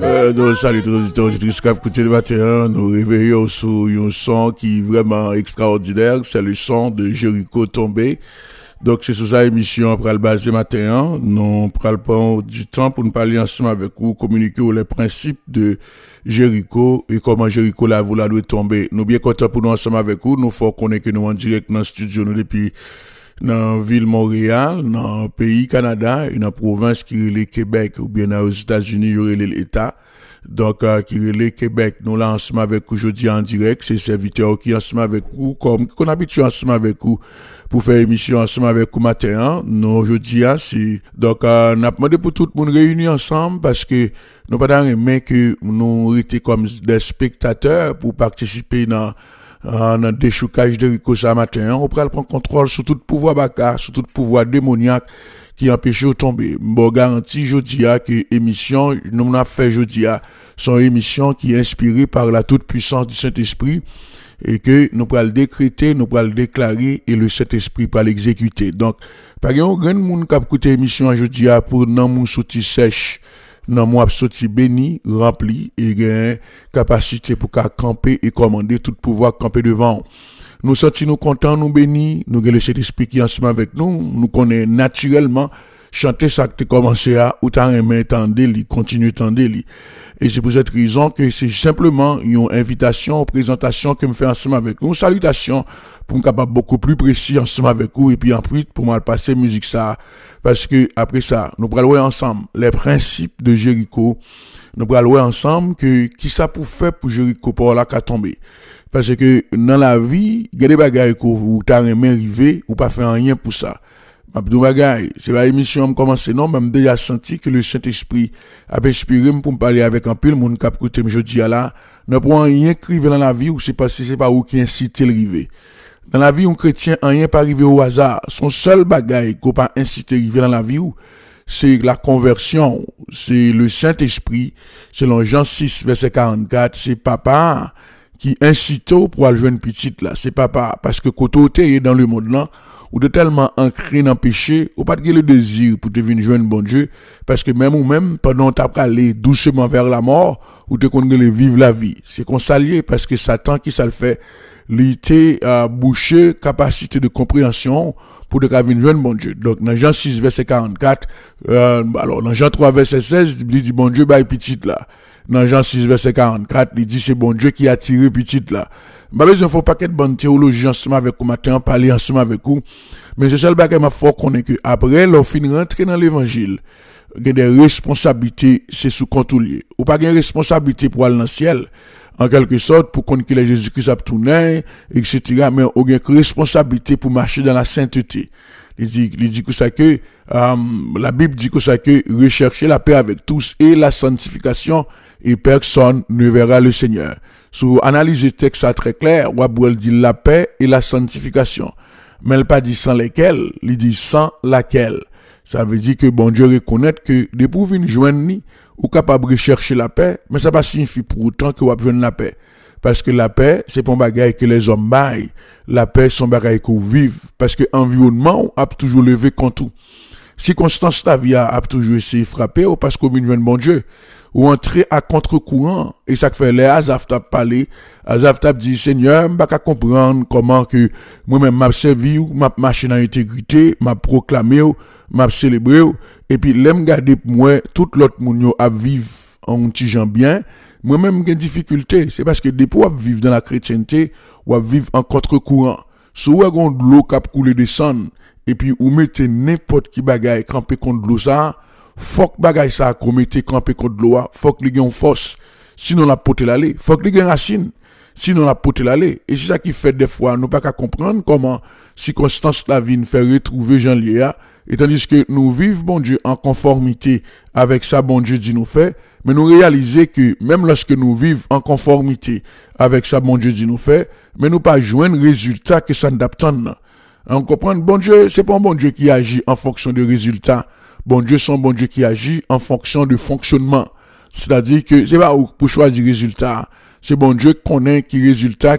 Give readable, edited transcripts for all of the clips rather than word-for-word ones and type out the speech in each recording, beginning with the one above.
Donc, salut tous les auditeurs, auditrices qui écoutent le matin. Nous réveillons sur un son qui est vraiment extraordinaire. C'est le son de Jéricho tombé. Donc, c'est sur sa émission après le base matin. Nous prenons du temps pour nous parler ensemble avec vous, communiquer les principes de Jéricho et comment Jéricho la voulu doit tomber. Nous bien contents pour nous ensemble avec vous. Nous faut connaître que nous en direct dans le studio, nous depuis dans la ville Montréal, dans le pays Canada, et dans la province qui est le Québec, ou bien aux États-Unis, il y aurait l'État. Donc, qui est le Québec, nous là ensemble avec vous aujourd'hui en direct, c'est serviteur qui ensemble avec vous, comme qu'on habitue ensemble avec vous pour faire émission ensemble avec vous matin. Nous aujourd'hui, c'est, donc, on a demandé pour tout le monde réunir ensemble parce que nous pas aimé que nous étions comme des spectateurs pour participer dans déchoucage de Rico ce matin, on prend contrôle sur tout pouvoir bacard, sur tout pouvoir démoniaque qui empêche de tomber. Bon, garantie, jeudi, que émission, nous avons fait jeudi, sont émission qui est inspirée par la toute puissance du Saint-Esprit et que nous pourrons le décréter, nous pourrons le déclarer et le Saint-Esprit pourra l'exécuter. Donc, par exemple, grand monde qui a écouté l'émission jeudi pour non moun sorti sèche, non moi sorti béni, rempli et gain capacité pour qu'à camper et commander tout pouvoir camper devant. Nous senti nous contents, nous bénis, nous avons le Saint-Esprit qui est ensemble avec nous connaît naturellement chanter ça que tu commencé à ou t'as aimé tendre li, continue tendre li. Et c'est pour cette raison que c'est simplement une invitation, une présentation que me fait ensemble avec nous, une salutation pour me capable beaucoup plus précis ensemble avec vous et puis ensuite pour moi passer musique ça parce que après ça nous allons voir ensemble les principes de Jéricho. Nous allons voir ensemble que qui ça pour faire pour Jéricho pour la qu'à tomber. Parce que dans la vie, il y a des bagages que vous t'avez arrivé ou pas fait rien pour ça. Mabdou bagay, c'est pas émission commencer non, même déjà senti que le Saint-Esprit a inspiré pour me parler avec un pile monde qui a écouté jeudi là, ne prend rien crivé dans la vie ou c'est pas où qui incite le river. Dans la vie un chrétien rien pas arrivé au hasard, son seul bagay qu'on pas inciter river dans la vie ou c'est la conversion, c'est le Saint-Esprit, selon Jean 6 verset 44, c'est papa qui incite pour aller jouer une petite là, c'est papa parce que quand tu es dans le monde là ou de tellement ancré dans le péché, ou pas de le désir pour devenir joindre bon Dieu, parce que même ou même, pendant t'as aller doucement vers la mort, ou te connaître vivre la vie. C'est qu'on s'allie parce que Satan qui ça le fait, l'été bouché capacité de compréhension pour devenir joindre bon Dieu. Donc, dans Jean 6 verset 44, alors, dans Jean 3 verset 16, il dit bon Dieu, bah, petite là. Dans Jean 6 verset 44, il dit c'est bon Dieu qui a tiré petite là. Bah, il faut pas qu'être bonne théologie ensemble avec vous matin, parler ensemble avec vous. Mais c'est ça le bagage m'a fort qu'on est que après, l'on finit rentrer dans l'évangile. Il y a des responsabilités, c'est sous contrôle. Ou pas une responsabilité pour aller dans le ciel. En quelque sorte, pour qu'on que Jésus-Christ a tourné, etc. Mais on a une responsabilité pour marcher dans la sainteté. Il dit que ça que, la Bible dit que ça que rechercher la paix avec tous et la sanctification et personne ne verra le Seigneur. Sous analyse le texte ça très clair, Wabouel dit la paix et la sanctification. Mais elle pas dit sans lesquelles, il dit sans laquelle. Ça veut dire que bon Dieu reconnaît que depuis vous venir joindre ni ou capable de chercher la paix, mais ça pas signifie pour autant que vous avez la paix. Parce que la paix, c'est pas un bagage que les hommes baillent. La paix, c'est un bagage que vous vivez. Parce que l'environnement a toujours levé contre tout. Circonstance la vie a toujours essayé de frapper ou parce qu'on vient de bon Dieu. Ou entrer à contre-courant. Et ça fait les Azaf t'a parlé. Azaf t'a dit, Seigneur, m'pas qu'à comprendre comment que moi-même m'a servi ou m'a marché dans l'intégrité, m'a proclamé ou m'a célébré ou. Et puis, l'aime garder pour moi, tout l'autre moun yo a vivre en petit gens bien. Moi-même, j'ai une difficulté. C'est parce que depuis qu'on vivre dans la chrétienté, ou vivre en contre-courant. Soit on de l'eau qui a coulé descendre, et puis ou mettez n'importe qui bagaille camper contre l'eau ça, faut que bagaille ça qu'on mette camper contre l'eau, faut que les gens force. Sinon la pote l'aller, faut que les gens racine. Sinon la pote l'aller. Et c'est ça qui fait des fois, nous pas qu'à comprendre comment circonstance la vie nous fait retrouver Jean Léa. Et tandis que nous vivons, bon Dieu, en conformité avec ça, bon Dieu dit nous fait, mais nous réaliser que même lorsque nous vivons en conformité avec ça, bon Dieu dit nous fait, mais nous pas joindre résultat que ça nous attend. On comprend, bon Dieu, c'est pas un bon Dieu qui agit en fonction de résultats. Bon Dieu, c'est un bon Dieu qui agit en fonction de fonctionnement. C'est-à-dire que c'est pas pour choisir résultat. C'est bon Dieu qui connaît qui résultat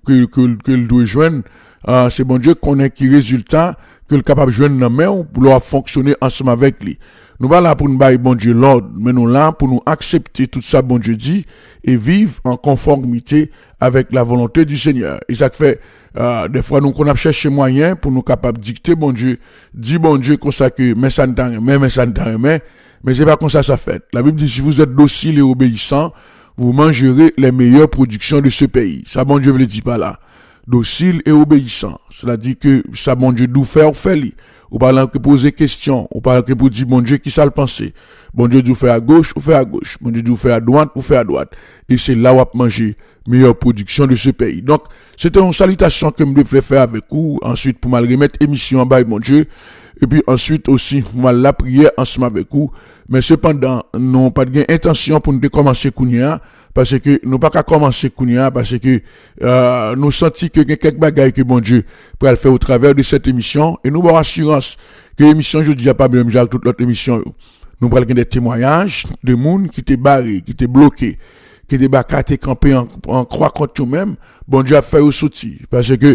que doit joindre. C'est bon Dieu qui connaît qui résultat que le capable de joindre dans main pour leur fonctionner ensemble avec lui. Nous pas là pour nous bailler bon Dieu l'ordre, mais nous là pour nous accepter tout ça bon Dieu dit et vivre en conformité avec la volonté du Seigneur. Et ça fait des fois nous qu'on a cherché moyen pour nous capables de dicter bon Dieu, dit bon Dieu comme ça que mais ça ne mais c'est pas comme ça fait. La Bible dit si vous êtes docile et obéissant, vous mangerez les meilleures productions de ce pays. Ça bon Dieu veut le dire pas là. Docile et obéissant. Cela dit que ça bon Dieu d'où faire, ou parlant que poser question, ou parlant que pour dire bon Dieu qui ça le penser. Bon Dieu d'où faire à gauche, ou faire à gauche. Bon Dieu d'où faire à droite, ou faire à droite. Et c'est là où on manger meilleure production de ce pays. Donc, c'était une salutation que je devais faire avec vous. Ensuite, pour mal remettre émission en bas, mon Dieu. Et puis ensuite aussi, pour mal la prière ensemble avec vous. Mais cependant, nous n'avons pas de intention pour nous commencer Kounia. Parce que nous pas qu'à commencer Kounia, parce que nous sentons que quelques bagailles que bon Dieu pour le faire au travers de cette émission. Et nous avons assurance que l'émission, je dis pas même avec toute l'autre émission. Nous prenons des témoignages de monde qui étaient barrés, qui étaient bloqués, qui étaient barrés, campés en croix contre eux-mêmes. Bon Dieu a fait au sorti. Parce que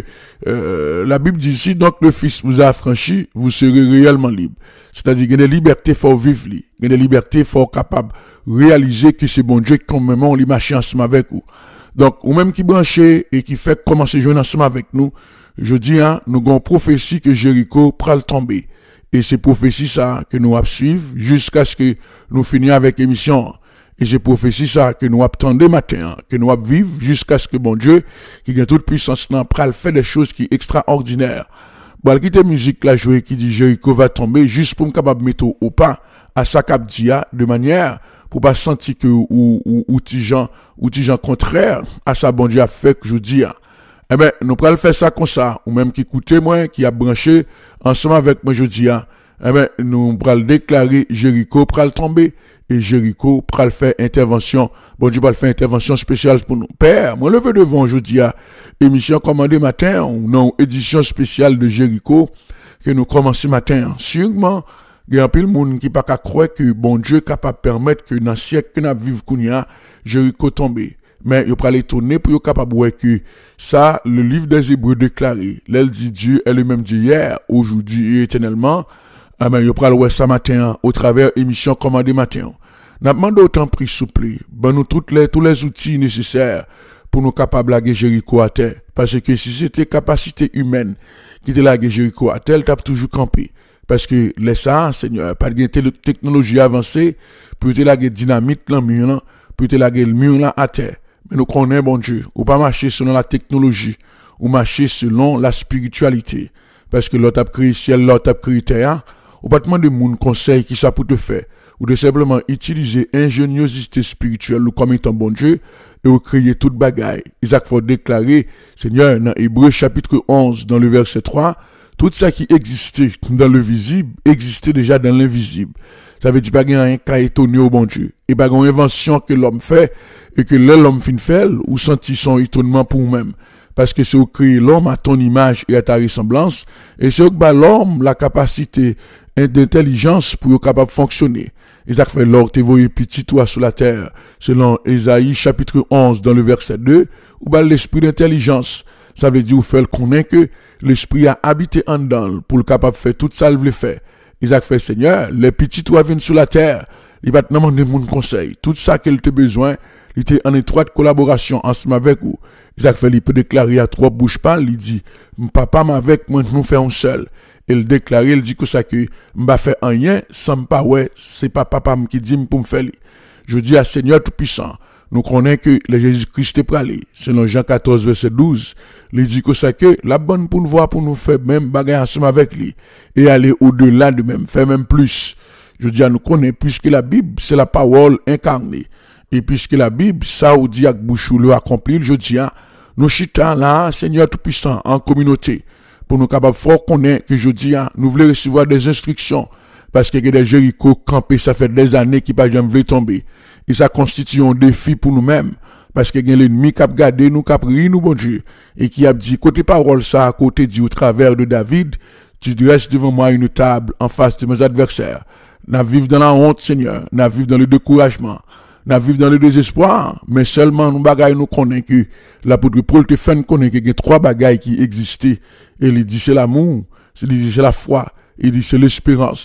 la Bible dit ici, donc le Fils vous a affranchi, vous serez réellement libre. C'est-à-dire qu'il y a des libertés, il faut vivre. Il y a des libertés, il faut capable réaliser que c'est bon Dieu qui, comme même, on lui marche ensemble avec vous. Donc, ou même qui branché et qui fait commencer jouer ensemble avec nous, je dis, hein, nous avons prophétie que Jéricho pral tomber. Et c'est prophétie ça que nous suivre jusqu'à ce que nous finissions avec l'émission. Et c'est prophétie ça que nous attendons matin, que nous vivre jusqu'à ce que bon Dieu, qui a toute puissance, pral faire des choses qui sont extraordinaires. Bon, quitte musique la jouer qui dit Jéricho va tomber juste pour me capable mettre au pas à sa capdia de manière pour pas sentir que ou tijan contraire à sa bon Dieu a fait que je dis. Eh ben, nous pral faire ça comme ça, ou même qui écoutez moi, qui a branché ensemble avec moi je dis. Eh ben, nous pral déclarer Jéricho pral tomber et Jéricho pral faire intervention. Bon Dieu pral faire intervention spéciale pour nous. Père, moi levé devant aujourd'hui émission commandée matin ou non édition spéciale de Jéricho que nous commençons matin. Sûrement il y a un peu de monde qui pas qu'à croire que bon Dieu est capable de permettre que dans le siècle que nous vivons kounya Jéricho tombe. Mais il pral tourner pour capable voir que ça le livre des Hébreux déclaré. L'elle dit Dieu est le même d'hier, aujourd'hui et éternellement. Ah ben, yo pral ouais ça matin au travers émission commandée matin. N'a demandé autant prix souple. Ben nous tous les outils nécessaires pour nous capables laguer Jéricho à terre. Parce que si c'était capacité humaine qui te laguer Jéricho à terre, t'as toujours campé. Parce que les ça, Seigneur, pas de technologie avancée pour te laguer dynamite dans mur là, pour te laguer le mur là à terre. Mais nous connaissons bon Dieu, ou pas marcher selon la technologie, ou marcher selon la spiritualité. Parce que l'autre a créé ciel, l'autre a créé terre. Ou pas demander mon conseil qui ça pour te faire, ou de simplement utiliser ingéniosité spirituelle ou comme étant bon Dieu, et ou créer toute bagaille. Isaac faut déclarer, Seigneur, dans Hébreux chapitre 11, dans le verset 3, tout ça qui existait dans le visible, existait déjà dans l'invisible. Ça veut dire pas qu'il y a un cas étonné au bon Dieu. Et pas une invention que l'homme fait, et que l'homme fin fait, ou senti son étonnement pour nous-mêmes. Parce que c'est au créer l'homme à ton image et à ta ressemblance, et c'est au que l'homme la capacité d'intelligence pour être capable de fonctionner. Isaac fait l'or te voyé petit toi sur la terre, selon Ésaïe chapitre 11 dans le verset 2, ou l'esprit d'intelligence. Ça veut dire ou fait connaître que l'esprit a habité en dedans pour le capable de faire tout ça le fait. Isaac fait Seigneur, les petits toi viennent sur la terre, il va te demander mon conseil. Tout ça qu'il te besoin, il était en étroite collaboration ensemble avec vous. Isaac fait, il peut déclarer à trois bouches pas, il dit, papa m'avec moi, nous faisons seul. Il déclare, il dit que ça que m'a fait rien, sans pas ouais, c'est pas papa qui dit pour me faire. Je dis à Seigneur Tout-Puissant, nous connaissons que le Jésus-Christ est pralé. Selon Jean 14, verset 12, il dit que ça que la bonne pour nous voir, pour nous faire même bagarre ensemble avec lui. Et aller au-delà de même, faire même plus. Je dis à nous connaissons, puisque la Bible, c'est la parole incarnée. Et puisque la Bible, ça ou dit à bouchou le accompli, je dis à nous chita là, Seigneur Tout-Puissant, en communauté. Pour nous capables fort connaître que je dis, nous voulons recevoir des instructions. Parce que des Jéricho campés, ça fait des années qui pas jamais tomber. Et ça constitue un défi pour nous-mêmes. Parce que l'ennemi qui a gardé nous, qui a pris nous, bon Dieu. Et qui a dit, côté parole ça, à côté dit au travers de David, tu dresses devant moi une table en face de mes adversaires. N'a vivre dans la honte, Seigneur. N'a vivre dans le découragement. N'a vivre dans le désespoir, mais seulement nous bagaille nous connaît que l'apôtre Paul te fait connaître qu'il y a trois bagailles qui existaient. Et il dit c'est l'amour, il dit c'est la foi, il dit c'est l'espérance.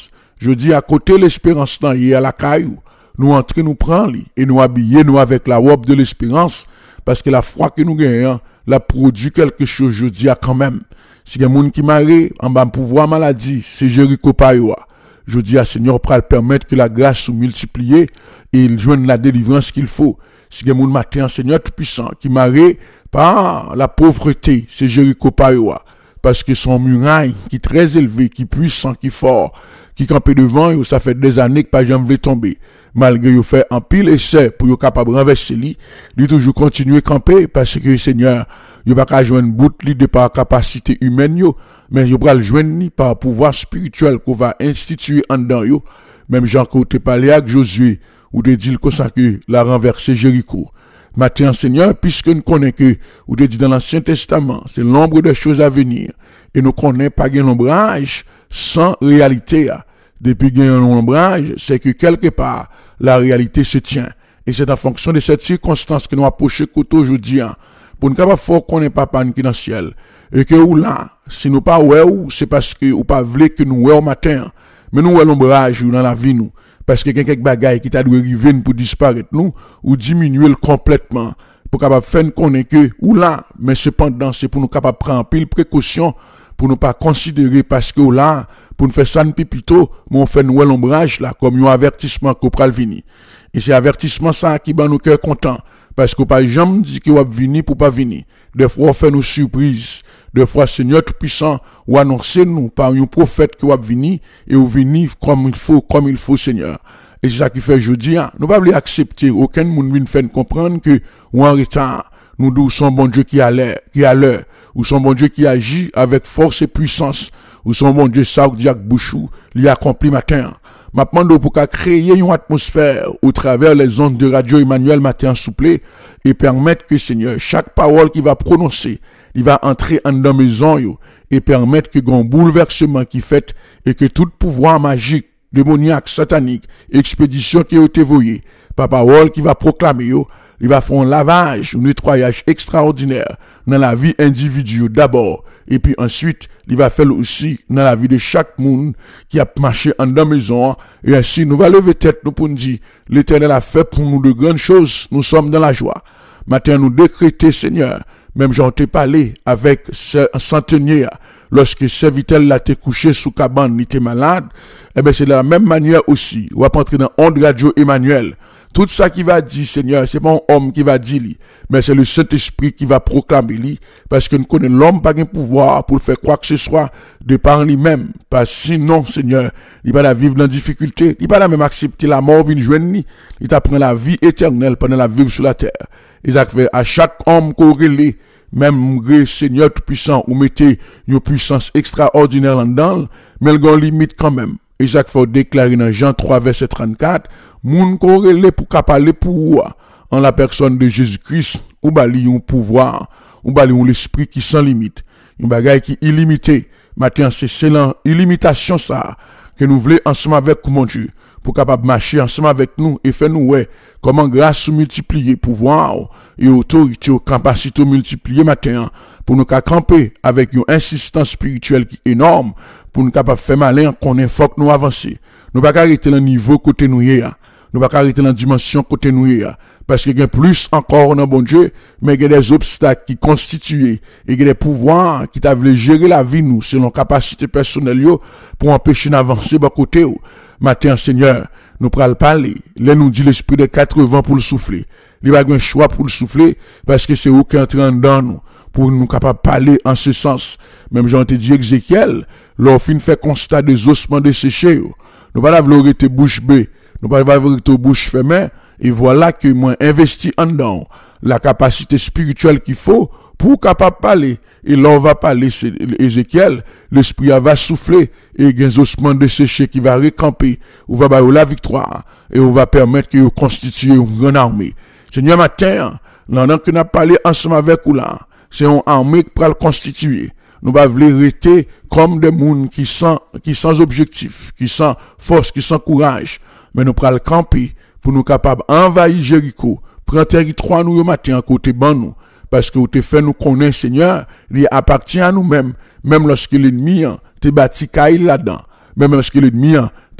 Je dis à côté l'espérance là, y a la caillou. Nous entrer, nous prendre et nous habiller nous avec la robe de l'espérance parce que la foi que nous gagnons, la produit quelque chose, je dis à quand même. Si il y a des gens qui marient en bas pouvoir maladie, c'est Jéricho Payoa. Je dis à Seigneur pour permettre que la grâce soit multipliée et il joigne la délivrance qu'il faut. Si il y a des gens matin, Seigneur tout-puissant, qui marient par la pauvreté, c'est Jéricho Payoa. Parce que son muraille, qui est très élevé, qui est puissant, qui est fort, qui campait devant, ça fait des années que pas jamais voulu tomber. Malgré qu'il fait un pile essai pour être capable de renverser lui, il toujours continuer à camper parce que Seigneur, il pas qu'à joindre bout de par capacité humaine, mais il va le joindre par pouvoir spirituel qu'on va instituer en dedans, même Jean côté parlé avec Josué, ou de dire que la renverser Jéricho. Maintenant, Seigneur, puisque nous connaissons que, ou de dit dans l'Ancien Testament, c'est l'ombre des choses à venir, et nous connaissons pas un ombrage sans réalité. Depuis qu'il y a un ombrage, c'est que quelque part, la réalité se tient. Et c'est en fonction de cette circonstance que nous approchons aujourd'hui, pour ne pas faire qu'on n'est pas qui dans le ciel. Et que ou là, si nous pas ou c'est parce que ou pas voulez que nous au matin, mais nous l'ombrage dans la vie nous. Parce que quelques bagailles qui t'a dû arriver pour disparaître nous, ou diminuer complètement, pour capable faire connaître que, ou là, mais cependant, c'est pour nous capable prendre pile précaution, pour ne pas considérer parce que là, pour nous faire ça plutôt, mais on fait nous l'ombrage là, comme un avertissement qu'on pral venir. Et c'est avertissement ça qui va nous cœur content. Parce qu'on pas jamais dit qu'il va venir pour pas venir. Des fois, on fait nos surprises. Des fois, Seigneur Tout-Puissant, ou annoncer nous par un prophète qui va venir, et ou venir comme il faut, Seigneur. Et c'est ça qui fait jeudi, nous pas voulu accepter, aucun monde vient faire comprendre que, ou en retard, nous nous sommes bon Dieu qui a l'heure, ou son bon Dieu qui agit avec force et puissance, ou son bon Dieu ça, ou Diak Bouchou, l'y accompli matin. Maintenant, pour créer une atmosphère au travers les ondes de Radio Emmanuel Matin souple et permettre que, Seigneur, chaque parole qu'il va prononcer, il va entrer en dans maison et permettre que un bouleversement qui fait et que tout pouvoir magique, démoniaque, satanique, expédition qui a été voyée, par parole qui va proclamer il va faire un lavage, un nettoyage extraordinaire dans la vie individuelle d'abord, et puis ensuite, il va faire aussi dans la vie de chaque monde qui a marché en dans maison, et ainsi nous va lever tête nous pour nous dire, l'Éternel a fait pour nous de grandes choses, nous sommes dans la joie. Maintenant, nous décréter, Seigneur, même j'en t'ai parlé avec ce centenier, lorsque Servitel l'a été couché sous cabane, il était malade, eh bien c'est de la même manière aussi, on va entrer dans Onde Radio Emmanuel. Tout ça qui va dire, Seigneur, c'est pas un homme qui va dire, mais c'est le Saint-Esprit qui va proclamer, parce que nous connaissons l'homme pas de pouvoir pour faire quoi que ce soit de par lui-même, parce que sinon, Seigneur, il va vivre dans la difficulté, il va même accepter la mort, il t'apprend la vie éternelle pendant la vivre sur la terre. Et ça fait à chaque homme corrélé, même Seigneur Tout-Puissant, ou mettez une puissance extraordinaire là-dedans, mais il y a une limite quand même. Et ça faut déclarer dans Jean 3, verset 34, moun corrélé pour parler pour en la personne de Jésus-Christ, ou bali un pouvoir, ou bali un l'esprit qui sans limite, un bagage qui illimité. Maintenant, c'est l'illimitation ça, que nous voulons ensemble avec mon Dieu, pour capable marcher ensemble avec nous et faire nous comment grâce multiplier pouvoir et autorité, capacité multiplier maintenant, pour nous camper avec une insistance spirituelle qui est énorme, pour nous capable faire malin qu'on est faut que nous avancer. Nous pas arrêter le niveau côté nous nous pas arrêter la dimension côté nous parce qu'il y a plus encore dans bon Dieu, mais il y a des obstacles qui constituent et il y a des pouvoirs qui t'avaient gérer la vie nous selon capacité personnelle pour empêcher d'avancer de côté. Matin, Seigneur, nous prenons parler. Là, nous dit l'esprit de 80 pour le souffler. Il va avoir un choix pour le souffler parce que c'est eux qui entrent dans nous pour nous capables de parler en ce sens. Même j'en te dit Ézéchiel, l'offre fait constat des ossements desséchés. Nous pas la vouloir être bouche bée, nous pas la vouloir être bouche fermée. Et voilà que moi investi en dedans la capacité spirituelle qu'il faut pour capable parler. Et là on va parler, c'est Ézéchiel, l'esprit va souffler et il y a un ossements desséchés qui va recamper, on va avoir la victoire et on va permettre que constituer une grande armée. Seigneur matin, nous que n'a parlé ensemble avec vous là, c'est une armée qui va le constituer. Nous va vouloir rester comme des gens qui sans objectif, qui sans force, qui sans courage, mais nous pral camper pour nous capables envahir Jéricho, prendre territoire nous le matin à côté ban nous. Parce que vous te fait nous connaître, Seigneur, il appartient à nous-mêmes, même lorsque l'ennemi te bâti caille là-dedans, même lorsque l'ennemi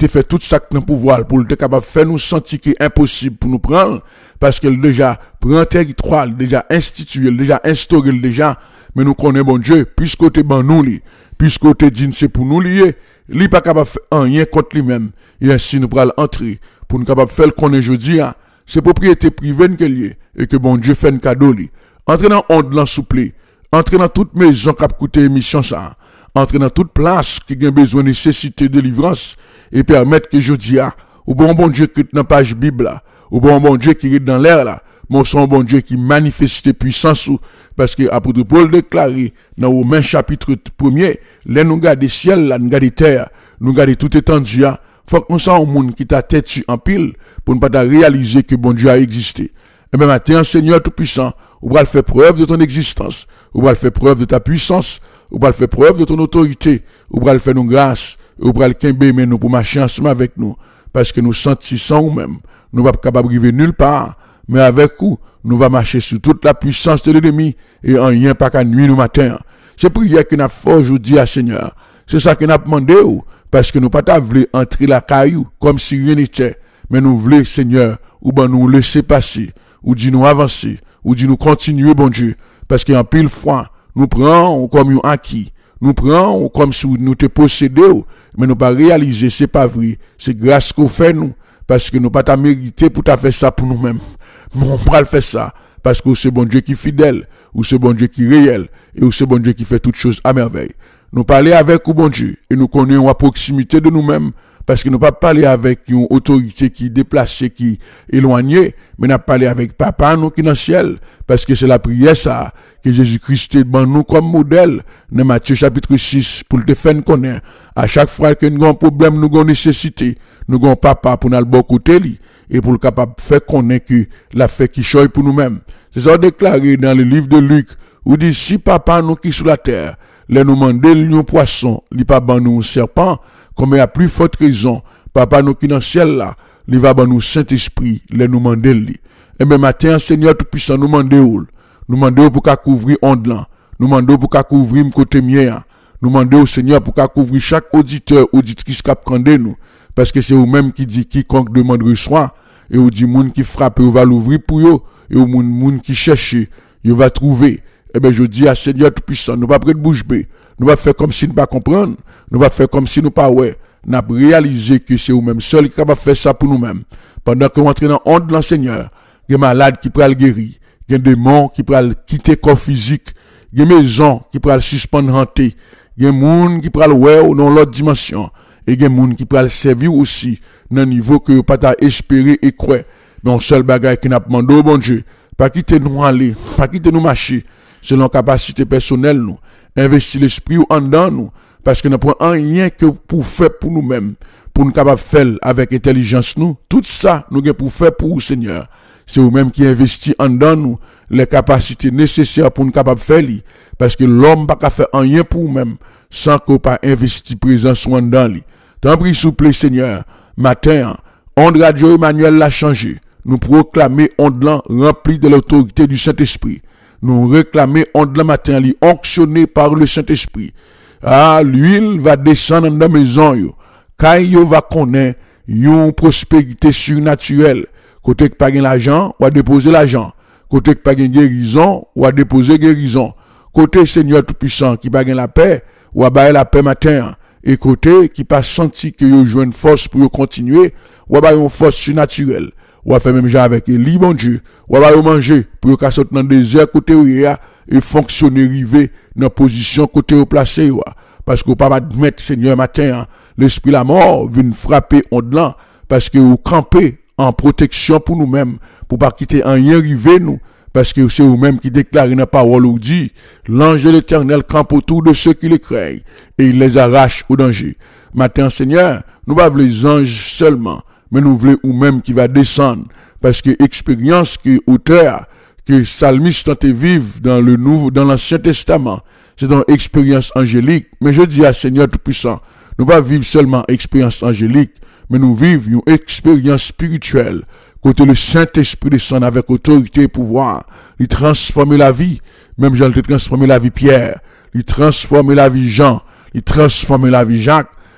te fait tout ça dans pouvoir pour être capable de faire nous sentir qu'il est impossible pour nous prendre parce qu'elle déjà prend territoire, déjà institué, déjà instauré déjà, mais nous connaissons bon Dieu, puisque t'es ban nous li, puisque t'es dit c'est pour nous lier, li pas capable faire rien contre lui-même, et ainsi nous pral entrer pour nous capable faire qu'on est jeudi, c'est propriété privée que lié et que bon Dieu fait un cadeau li. Entrer dans onde lan souple, entrer dans toute maison qui a coûté émission ça, entrer dans toute place qui a besoin de nécessité de délivrance et permettre que jeudi ou bon Dieu qui est dans page Bible là, ou bon Dieu qui est dans l'air là, mon son bon Dieu qui manifeste puissance parce que apôtre Paul déclaré dans Romains chapitre 1er, là nous garder ciel là, nous garder terre, nous garder tout étendu faut que nous soyons un monde qui t'a tête en pile pour ne pas réaliser que bon Dieu a existé. Et bien maintenant, Seigneur Tout-Puissant, on va faire preuve de ton existence, on va faire preuve de ta puissance, on va faire preuve de ton autorité, on va faire nos grâces, on va le nous pour marcher ensemble avec nous, parce que nous sentissons nous-mêmes, nous ne sommes pas capables de vivre nulle part, mais avec vous, nous allons marcher sur toute la puissance de l'ennemi et en rien pas qu'à nuit nous matin. C'est prière que nous avons fait aujourd'hui à Seigneur. C'est ça que nous avons demandé, parce que nous ne pas voulu entrer la caillou comme si rien n'était, mais nous voulons, Seigneur, ou ben nous laisser passer, ou dit nous avancer, ou dit nous continuer, bon Dieu, parce qu'en pile fois, nous prenons comme un acquis, nous prenons comme si nous te possédons, mais nous pas réaliser, c'est pas vrai, c'est grâce qu'on fait nous, parce que nous pas ta mérité pour ta faire ça pour nous-mêmes, mais on va le faire ça, parce que c'est bon Dieu qui est fidèle, ou c'est bon Dieu qui est réel, et ou c'est bon Dieu qui fait toutes choses à merveille. Nous parler avec vous, bon Dieu, et nous connaissons à proximité de nous-mêmes, parce que nous pas parler avec une autorité qui est déplacée, qui est éloignée, mais nous parler avec Papa, nous qui est dans le ciel, parce que c'est la prière ça, que Jésus-Christ est dans nous comme modèle, dans Matthieu chapitre 6, pour le faire connaître. À chaque fois que nous avons un problème, nous avons une nécessité, nous avons Papa pour nous le bon côté, et pour le capable de faire connaître que la fait qui choisit pour nous-mêmes. C'est ça déclaré dans le livre de Luc, où dit, si Papa nous qui sur la terre, les nous demander lion poisson, li pas ban nous serpent, comme il y a plus forte raison, Papa nous qui dans le ciel là, li va ban nous Saint-Esprit, les nous demander li. Et même matin, Seigneur Tout-Puissant, nous demander pour qu'à couvrir onde là, nous demander pour qu'à couvrir côté mien, nous demander au Seigneur pour qu'à couvrir chaque auditeur, auditrice qui prendre nous, parce que c'est vous-même qui dit quiconque demande reçoit, et vous dit moun qui frappe, vous va l'ouvrir pour yo, et vous moun qui cherche, vous va trouver. Eh bien, je dis à Seigneur Tout-Puissant, nous pas prêt de bouche bée. Nous pas faire comme si nous pas comprendre. Nous pas faire comme si nous pas ouais. Nous avons réalisé que c'est nous-mêmes seuls qui capable faire ça pour nous-mêmes. Pendant que nous entrons dans honte de l'Seigneur, il y a des malades qui pourraient le guérir. Il y a des démons qui pourraient quitter le corps physique. Il y a des maisons qui pourraient le suspendre hanté. Il y a des gens qui pourraient le ouais dans l'autre dimension. Et il y a des gens qui pourraient le servir aussi dans un niveau que vous pas espérer et croire. Mais un seul bagage qui n'a pas demandé au bon Dieu. Pas quitter nous aller, pas quitter nous marcher. Selon capacité personnelle nous, investir l'esprit en dedans nous, parce que nous prenons rien que pour faire pour nous-mêmes, pour nous capable faire avec intelligence nous, tout ça nous avons pour faire pour le Seigneur. C'est vous-même qui investissez en dedans nous, les capacités nécessaires pour nous capable faire, parce que l'homme n'a pas faire rien pour nous-mêmes, sans qu'on pas investi présence en dedans. Tant pis, s'il vous plaît, Seigneur, matin, onde radio Emmanuel l'a changé, nous proclamer onde rempli de l'autorité du Saint-Esprit. Nous réclamer onde la matin, onctionné par le Saint-Esprit. Ah, l'huile va descendre dans la maison, yo. Quand yo va connaître une prospérité surnaturelle. Côté que pas gain l'argent, ou à déposer l'argent. Côté que pas gain guérison, ou à déposer guérison. Côté Seigneur Tout-Puissant, qui pas gain la paix, ou à bailler la paix matin. Et côté qui pas senti que yo joue une force pour continuer, ou à bailler une force surnaturelle. Ou à faire même genre avec Eli, bon Dieu, ou à manger, pour qu'à sortir dans le désert côté où il y a, et fonctionner, river, dans la position côté où placé, parce que vous pas admettre, Seigneur, matin, l'esprit la mort, vient frapper en dedans, parce que vous campez en protection pour nous-mêmes, pour pas quitter un rien river nous, parce que c'est vous-même qui déclarez dans la parole ou dit, l'ange de l'Éternel campe autour de ceux qui les craignent, et il les arrache au danger. Matin, Seigneur, nous pas les anges seulement, mais nous voulons ou même qui va descendre, parce que expérience que auteur, que psalmiste tente vivre dans le nouveau, dans l'Ancien Testament, c'est une expérience angélique. Mais je dis à Seigneur Tout-Puissant, nous pas vivre seulement expérience angélique, mais nous vivons une expérience spirituelle, côté le Saint-Esprit descend avec autorité et pouvoir, il transforme la vie, même Jean il transforme la vie Pierre, il transforme la vie Jean, il transforme la vie Jacques,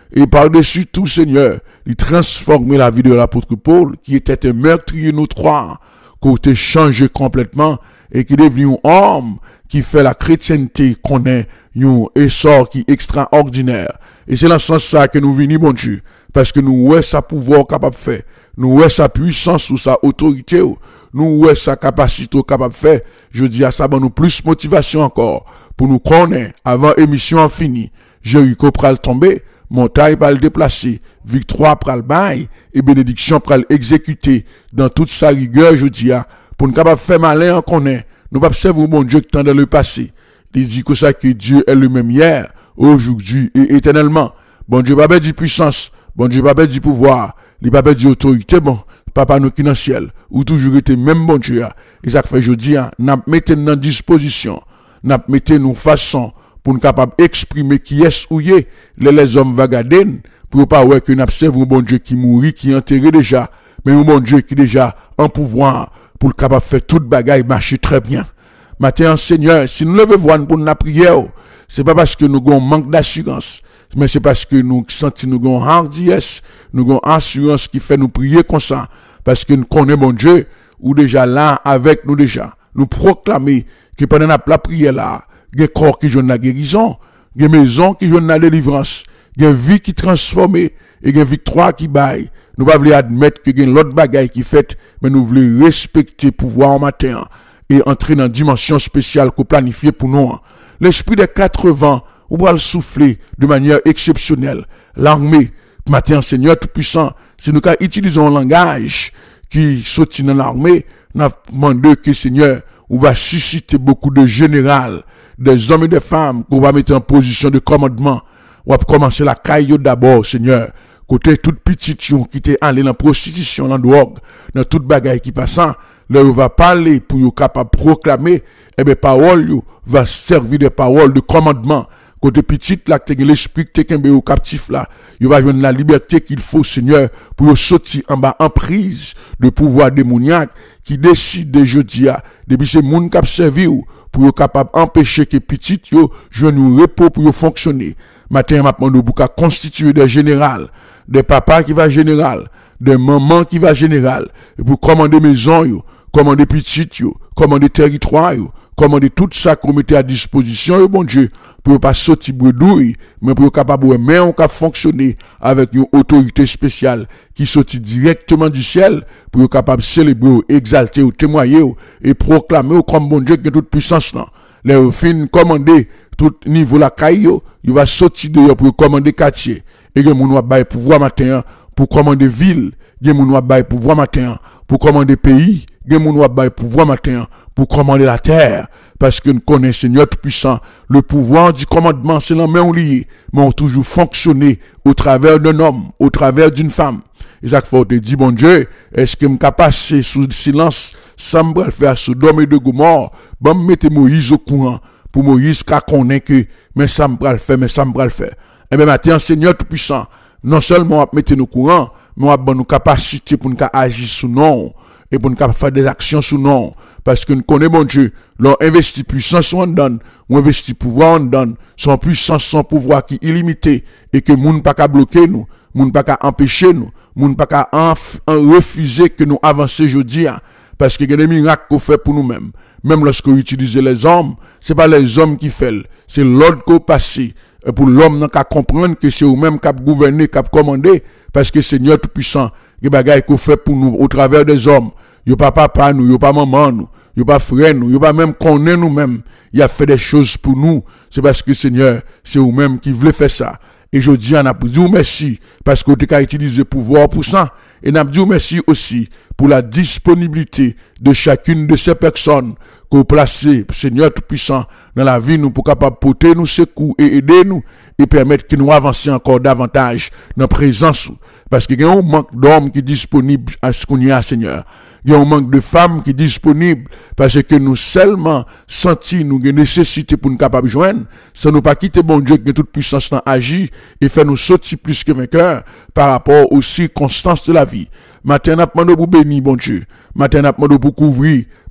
Et par-dessus tout, Seigneur, il transformer la vie de l'apôtre Paul, qui était un meurtrier notoire, côté changé complètement, et qui est devenu un homme qui fait la chrétienté qu'on est, un essor qui est extraordinaire. Et c'est dans ce sens que nous venons, mon Dieu, parce que nous avons sa pouvoir capable de faire, nous avons sa puissance ou sa autorité, nous avons sa capacité capable de faire. Je dis à ça, nous plus motivation encore, pour nous connaître, avant émission finie, Jéricho pral tomber, montagne pral déplacer, victoire pral bail, et bénédiction pral exécuter, dans toute sa rigueur, je dis, pour nous capable faire malin, en connaît, nous pas observer mon Dieu qui tend dans le passé. Il dit que ça que Dieu est le même hier, aujourd'hui et éternellement. Bon Dieu pas du puissance, bon Dieu pas du pouvoir, il pas du autorité, bon, papa nous qui dans le ciel, ou toujours été même bon Dieu. Et ça fait jeudi, n'a mettez dans disposition, n'a mettez nous façon pour nous capable exprimer qui est ou yé, les hommes va garder, pour pas ouais que nous observe un bon Dieu qui mourit, qui est enterré déjà, mais un bon Dieu qui déjà en pouvoir pour le capable faire toute bagaille marcher très bien. Maintenant, Seigneur, si nous levons voix pour nous prier, c'est pas parce que nous avons manque d'assurance, mais c'est parce que nous sentons nous avons hardiesse, nous avons assurance qui fait nous prier comme ça, parce que nous connaissons mon Dieu, ou déjà là avec nous déjà. Nous proclamer que pendant la prière là, il y a corps qui joue la guérison, il y a maison qui joue la délivrance, il y a vie qui transforme, et il y a victoire qui baille. Nous ne voulons pas admettre que il y a l'autre bagaille qui fait, mais nous voulons respecter le pouvoir en matin et entrer dans une dimension spéciale qu'on planifie pour nous. L'esprit des 80, on va le souffler de manière exceptionnelle. L'armée, matin, Seigneur Tout-Puissant, si nous utilisons un langage qui sortit dans l'armée, nous demandons que Seigneur, on va susciter beaucoup de généraux, des hommes et des femmes qu'on va mettre en position de commandement. On va commencer la caille d'abord, Seigneur. Côté toute petite qui était allé dans la prostitution, dans la drogue, dans toute bagaille qui passe, là, on va parler pour être capable de proclamer, et bien, parole, va servir de paroles de commandement. Côté petite, là, que l'esprit qui est au captif, là, il va avoir la liberté qu'il faut, Seigneur, pour sortir en bas, en prise de pouvoir démoniaque, qui décide de jeudi, depuis ces moun qui servi pour être capable d'empêcher que petite, yo, je nous repos pour fonctionner. Matin, maintenant, nous pouvons constituer des générales, des papas qui va général, des mamans qui va général, et pour commander maison, yo, commander petite, yo, commander territoire, yo, commander tout ça qu'on mettait à disposition, yo, bon Dieu, pour pas sortir bredouille, mais pour capable de mais on peut fonctionner avec une autorité spéciale qui sortit directement du ciel, pour capable de célébrer, exalter, ou témoigner, et proclamer comme bon Dieu qui a toute puissance là. Les fins commander tout niveau la caillou, il va sortir dehors pour commander quartier. Et que moun va bailler pouvoir matin pour commander ville, que moun va bailler pouvoir matin pour commander pays, que moun va bailler pouvoir matin pour commander la terre. Parce que nous connaissons Seigneur Tout-Puissant, le pouvoir du commandement, c'est la main liée, mais on toujours fonctionné au travers d'un homme, au travers d'une femme. Et ça faut te dire, bon Dieu, est-ce que je suis passer sous silence, sans me faire Sodome et de Gomorrhe, bon, mettez Moïse au courant, pour Moïse qu'à connaître que, mais ça me le faire, mais ça me le faire. Et bien maintenant, Seigneur Tout-Puissant, non seulement on mettre nous au courant, mais on a nos capacités pour nous agir sous nom, et pour nous faire des actions sous nom. Parce que nous connaissons, mon Dieu, l'on investit puissance, on donne, on investit pouvoir, on donne, son puissance, son pouvoir qui est illimité, et que moun pas qu'à bloquer nous, moun pas qu'à empêcher nous, moun pas qu'à refuser que nous avancions aujourd'hui, parce qu'il y a des miracles qu'on fait pour nous-mêmes. Même lorsque vous utilisez les hommes, c'est pas les hommes qui font, c'est l'ordre qu'on passe. Et pour l'homme, n'a qu'à comprendre que c'est vous-même qui gouverner, qui commander, parce que Seigneur Tout-Puissant, il y a des bagailles qu'on fait pour nous, au travers des hommes. Il n'y a pas papa nous, il n'y a pas maman nous, il n'y a pas frère nous, il n'y a pas même connaître nous-mêmes. Il a fait des choses pour nous. C'est parce que Seigneur, c'est vous-même qui voulez faire ça. Et je dis, on a dit merci, parce que tu as utilisé le pouvoir pour ça. Et on a dit merci aussi pour la disponibilité de chacune de ces personnes qu'on place, Seigneur Tout-Puissant, dans la vie, nous, pour capable porter nous secours et aider nous, et permettre que nous avancions encore davantage dans la présence. Parce qu'il y a un manque d'hommes qui est disponible à ce qu'on y a, Seigneur. Il y a un manque de femmes qui est disponible parce que nous seulement senti nous une nécessité pour nous capables de joindre, sans nous pas quitter bon Dieu qui a toute puissance dans agir et faire nous sortir plus que vainqueurs par rapport aux circonstances de la vie. Matin, n'a demandé pour bénir, bon Dieu. Matin, n'a demandé pour couvrir.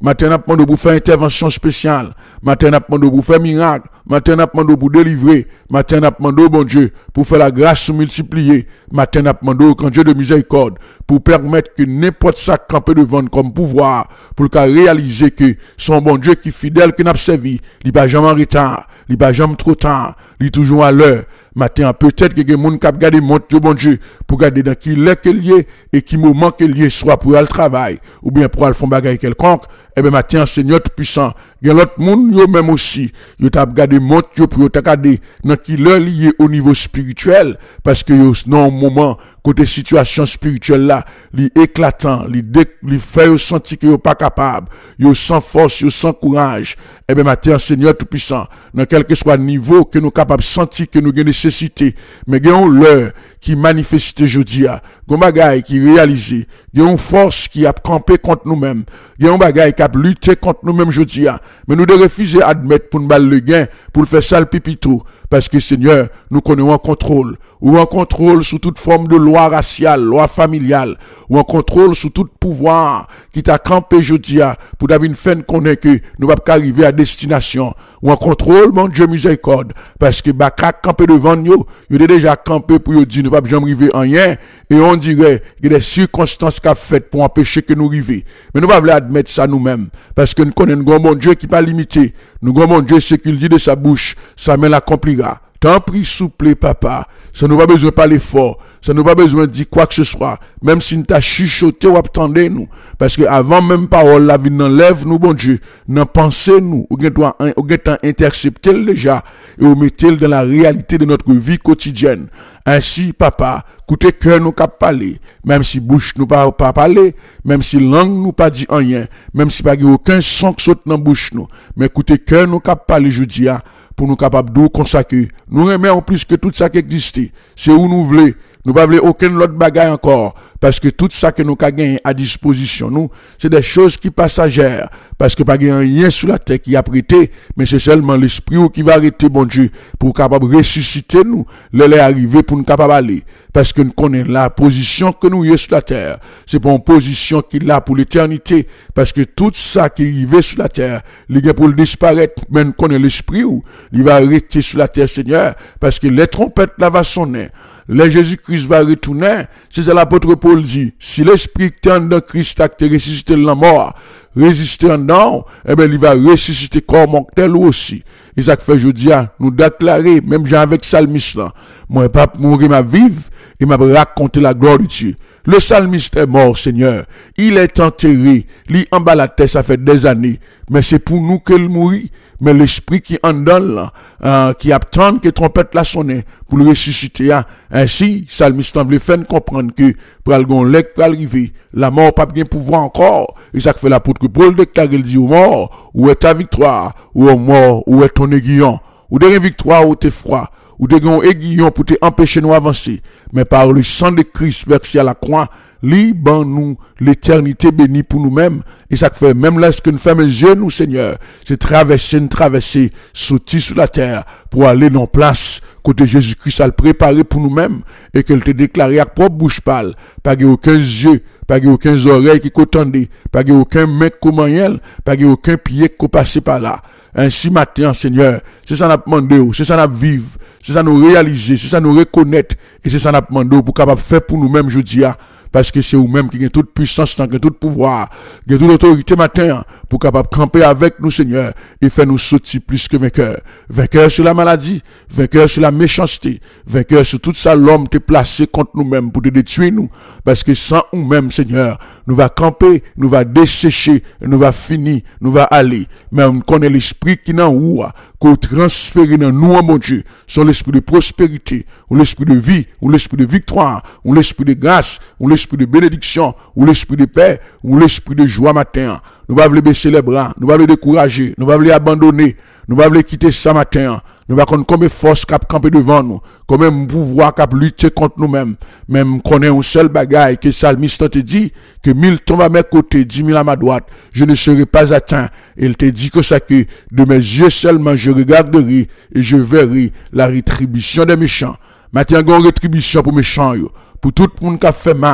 Matin, n'a demandé pour faire intervention spéciale. Matin, n'a demandé pour faire miracle. Matin, n'a demandé pour délivrer. Matin, n'a demandé, bon Dieu, pour faire la grâce multipliée. Matin, n'a demandé au grand Dieu de miséricorde pour permettre que n'importe ça campe devant comme pouvoir, pour qu'à réaliser que son bon Dieu qui est fidèle, qui n'a servi, il pas jamais en retard, il pas jamais trop tard, il est toujours à l'heure. Matin, peut-être que les gens qui regardent montre bon Dieu pour regarder dans qui l'est qu'il y est et qui moment qu'il y est, soit pour aller travail ou bien pour aller faire bagage quelconque. Eh bien, matin, Seigneur tout-puissant, il y a l'autre monde, yo même aussi, yo t'a regardé montre yo pour yo t'a regardé dans qui l'est lié au niveau spirituel, parce que yo, non, moment, côté situation spirituelle là, li éclatant, li fait yo sentir que yo pas capable, yo sans force, yo sans courage. Eh bien, matin, Seigneur tout-puissant, dans quel que soit le niveau que nous capables de sentir que nous avons nécessité, mais gagnons l'heure qui manifeste aujourd'hui, gon bagay qui réalisé, gagnons force qui a campé contre nous-mêmes, gagnons bagay qui a lutté contre nous-mêmes aujourd'hui, mais nous devons refuser d'admettre pour nous battre le gain, pour le faire sale pipito, parce que Seigneur, nous connaissons un contrôle, ou un contrôle sous toute forme de loi raciale, loi familiale, ou un contrôle sous tout pouvoir qui t'a campé aujourd'hui, pour d'avoir une fin connaître que nous ne pouvons pas arriver à destination, ou un contrôle, mon Dieu miséricorde, parce que baka campé devant nous, il est déjà campé pour nous dire nous ne pouvons jamais arriver en rien, et on dirait qu'il y a des circonstances qu'a faites pour empêcher que nous arrivions. Mais nous ne pouvons pas admettre ça nous-mêmes, parce que nous connaissons un bon Dieu qui n'est pas limité, nous avons un bon Dieu, ce qu'il dit de sa bouche, sa main l'accomplira. Tant pis, souple, papa. Ça nous pas besoin de parler fort. Ça nous pas besoin de dire quoi que ce soit. Même si nous t'a chuchoté ou attendez nous. Parce que avant même parole, la vie n'enlève nous, bon Dieu. N'en pensez nous. Ou doit intercepter déjà. Et ou mettez dans la réalité de notre vie quotidienne. Ainsi, papa, écoutez cœur nous cap parler. Même si bouche nous pas parler. Même si langue nous pas dit rien. Même si pas aucun son qui saute dans bouche nous. Mais écoutez cœur nous cap parler, je dis, pour nous capables de consacrer. Nous remettons plus que tout ça qui existe. C'est où nous voulons. Nous ne voulons aucun autre bagage encore. Parce que tout ça que nous avons gagné à disposition, nous, c'est des choses qui passagères. Parce que pas rien sur la terre qui a prêté, mais c'est seulement l'esprit qui va arrêter, bon Dieu, pour capable ressusciter nous, les arriver pour nous capable aller. Parce que nous connaissons la position que nous y sur la terre. C'est pas une position qui est là pour l'éternité. Parce que tout ça qui arrive sur la terre, il est pour le disparaître, mais nous connaissons l'esprit où il va arrêter sur la terre, Seigneur. Parce que les trompettes là va sonner. Le Jésus-Christ va retourner. C'est ça l'apôtre Paul dit. Si l'esprit qui est en Christ a ressuscité la mort, résister en dedans, eh bien, il va ressusciter corps mortel aussi. Et ça fait, je dis, nous déclarer, même j'ai avec Salmiste là, moi, pas mourir ma vive, et m'a raconté la gloire de Dieu. Le Salmiste est mort, Seigneur. Il est enterré. Il en bas la terre, ça fait des années. Mais c'est pour nous qu'il mourit. Mais l'esprit qui en donne là, qui attend que trompette la sonne pour le ressusciter. Ainsi, Salmiste en voulait faire comprendre que, pour arriver, la mort pas bien pouvoir encore. Et ça fait l'apôtre Paul déclare, il dit, au mort, où est ta victoire? Ou au mort, où est ton aiguillon? Ou de victoire, où t'es froid? Ou de un aiguillon pour te empêcher nous avancer. Mais par le sang de Christ versé à la croix, libre nous l'éternité bénie pour nous-mêmes. Et ça fait, même lorsque nous fermons les yeux, nous, Seigneur, c'est traverser, sauter sur la terre pour aller dans place côté Jésus-Christ a le préparé pour nous-mêmes et qu'elle te déclaré à propre bouche pâle, pas aucun yeux, pas aucun oreille qui qu'attendait, pas aucun main qui pas aucun pied qui passé par là. Ainsi matin, Seigneur, c'est ça nous demandé, c'est ça nous vivre, c'est ça nous réaliser, c'est ça nous reconnaître et c'est ça nous demandé pour capable faire pour nous-mêmes jeudi. Parce que c'est vous-même qui avez toute puissance, qui avez tout pouvoir, qui avez toute autorité matin, pour capable camper avec nous, Seigneur, et faire nous sortir plus que vainqueurs. Vainqueurs sur la maladie, vainqueurs sur la méchanceté, vainqueurs sur tout ça, l'homme t'est placé contre nous-mêmes pour te détruire nous. Parce que sans nous-mêmes, Seigneur, nous va camper, nous va dessécher, nous va finir, nous va aller. Mais on connaît l'esprit qui n'a où, qu'on transfère dans nous, mon Dieu, sur l'esprit de prospérité, ou l'esprit de vie, ou l'esprit de victoire, ou l'esprit de grâce, ou l'esprit de bénédiction, ou l'esprit de paix, ou l'esprit de joie matin. Nous va baisser les bras, nous va le décourager, nous va le abandonner, nous va le quitter ça matin. Nous va connaître combien de force cap camper devant nous, combien de pouvoir cap lutter contre nous-mêmes. Même connaît un seul bagaille que Salmiste te dit, que 1000 tombent à mes côtés, 10 000 à ma droite, je ne serai pas atteint. Il te dit que ça que de mes yeux seulement je regarderai et je verrai la rétribution des méchants. Maintenant, il y a une rétribution pour méchants, pour tout le monde qui a fait mal,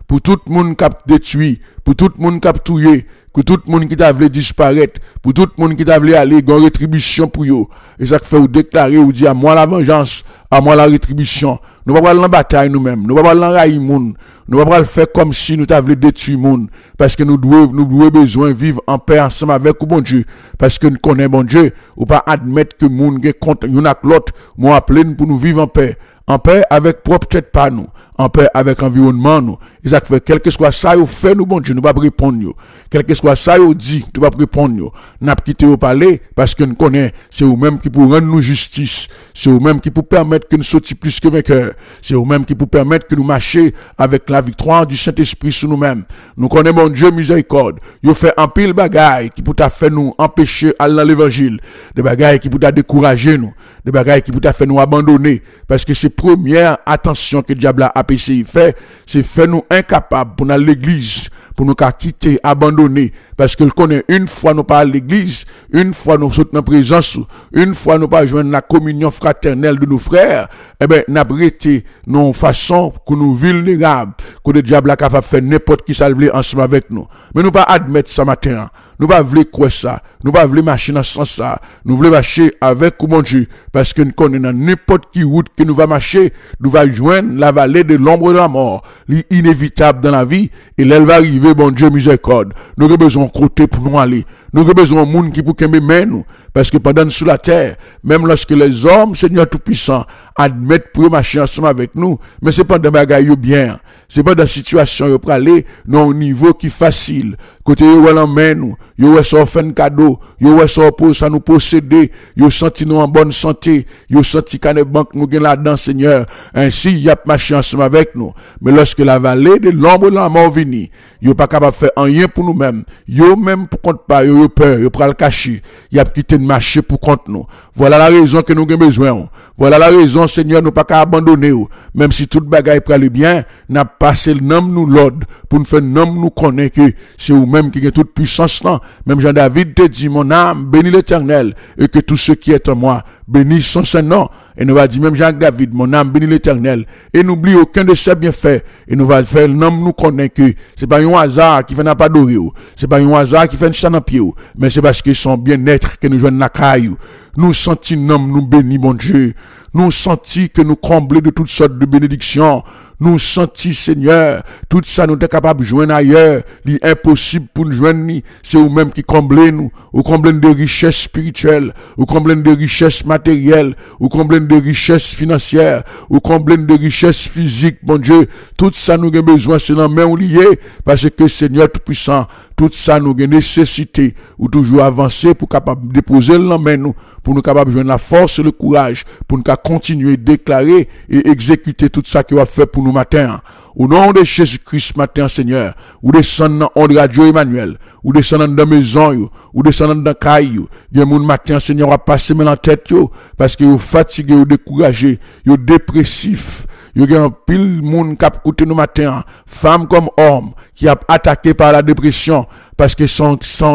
pour tout le monde qui a détruit, pour tout le monde qui a tué, pour tout le monde qui t'a voulu disparaître, pour tout le monde qui t'a voulu aller dans rétribution pour eux. Et ça fait ou déclarer ou dire à moi la vengeance, à moi la rétribution. Nous ne pouvons pas aller en bataille nous-mêmes, nous ne pouvons pas aller en railler monde, nous ne pouvons pas le faire comme si nous t'avions détruit monde, parce que nous devons besoin de vivre en paix ensemble avec le bon Dieu, parce que nous connaissons bon Dieu, ou pas admettre que monde est contre une à l'autre, moi appelé pour nous vivre en paix avec propre tête pas nous, en paix avec environnement nous. Et ça fait quel que soit ça yo fait nous bon Dieu, nous pas répondre yo. Quel que soit ça yo dit, nous pas répondre yo. N'a quitté au parler parce que nous connaît, c'est eux même qui pour rendre nous justice, c'est eux même qui pour permettre que nous sortions plus que vainqueurs, c'est eux même qui pour permettre que nous marchions avec la victoire du Saint-Esprit sur nous-mêmes. Nous connaissons mon Dieu miséricorde. Yo fait un pile bagaille qui pour t'a fait nous empêcher aller dans l'évangile, des bagailles qui pour t'a décourager nous, des bagailles qui pour t'a fait nous abandonner parce que c'est première attention que le diable a fait, c'est faire nous incapables pour aller à l'église, pour nous quitter, abandonner, parce que le connaît une fois nous pas à l'église, une fois nous sommes en présence, une fois nous pas joindre la communion fraternelle de nos frères, eh ben, n'a arrêté nos façons que nous vulnérables, que le diable a capable de faire n'importe qui salve ensemble avec nous. Mais nous pas admettre ça matin. Nous pas voulons quoi ça, nous pas voulons marcher dans ce sens ça, nous voulons marcher avec mon Dieu, parce que nous connaissons n'importe qui route que nous va marcher, nous va joindre la vallée de l'ombre de la mort, l'inévitable dans la vie, et là elle va arriver, bon Dieu miséricorde. Nous avons besoin de côté pour nous aller, nous avons besoin de monde qui pour qu'aimer nous, parce que pendant sous la terre, même lorsque les hommes, Seigneur Tout-Puissant, admettent pour marcher ensemble avec nous, mais c'est pas dans bagaille bien. C'est pas dans situation yo pralé non niveau qui facile côté yo l'emmène nous yo ça fait un cadeau yo ça pour ça nous posséder yo senti nous en bonne santé yo senti qu'ane banque nous gain là-dedans Seigneur ainsi y a marché ensemble avec nous mais lorsque la vallée de l'ombre de la mort vini yo pas capable faire rien pour nous-mêmes yo même pour compte pas yo peur yo pral cacher y a quitté de marcher pour compte nous voilà la raison que nous avons besoin voilà la raison Seigneur nous pas qu'à abandonner même si toute bagaille pral bien n'a passer le nom nous l'ordre pour nous faire nom nous connaître que c'est vous-même qui avez toute puissance là même Jean David te dit mon âme bénis l'Éternel et que tout ce qui est en moi bénisse son saint nom et nous va dire même Jean David mon âme bénis l'Éternel et n'oublie aucun de ses bienfaits et nous va faire le nom nous connaître que c'est pas un hasard qui fait n'a pas adorer c'est pas un hasard qui fait un chat dans pied mais c'est parce que son bien-être que nous joignent la caillou nous sentons nom nous bénis mon Dieu nous sentons que nous comblés de toutes sortes de bénédictions nous sentons Seigneur tout ça nous sommes capables de joindre ailleurs l'impossible pour nous joindre c'est vous-même qui comblez nous ou comblez de richesses spirituelles ou comblez de richesses matérielles ou comblez de richesses financières ou comblez de richesses physiques mon Dieu tout ça nous avons besoin c'est dans main lié parce que Seigneur Tout-Puissant tout ça nous avons nécessité ou toujours avancer pour capable déposer le main nous pour nous capable joindre la force et le courage pour nous continuer déclarer et exécuter tout ça qui va faire pour nous matin au nom de Jésus-Christ matin Seigneur ou descendant en radio Emmanuel ou descendant dans maison ou descendant dans caillou il y a mon matin Seigneur va passer dans tête parce que vous fatigué ou découragé vous dépressif il y a un pile monde qui a écouté nous matin femme comme homme qui a attaqué par la dépression parce que c'est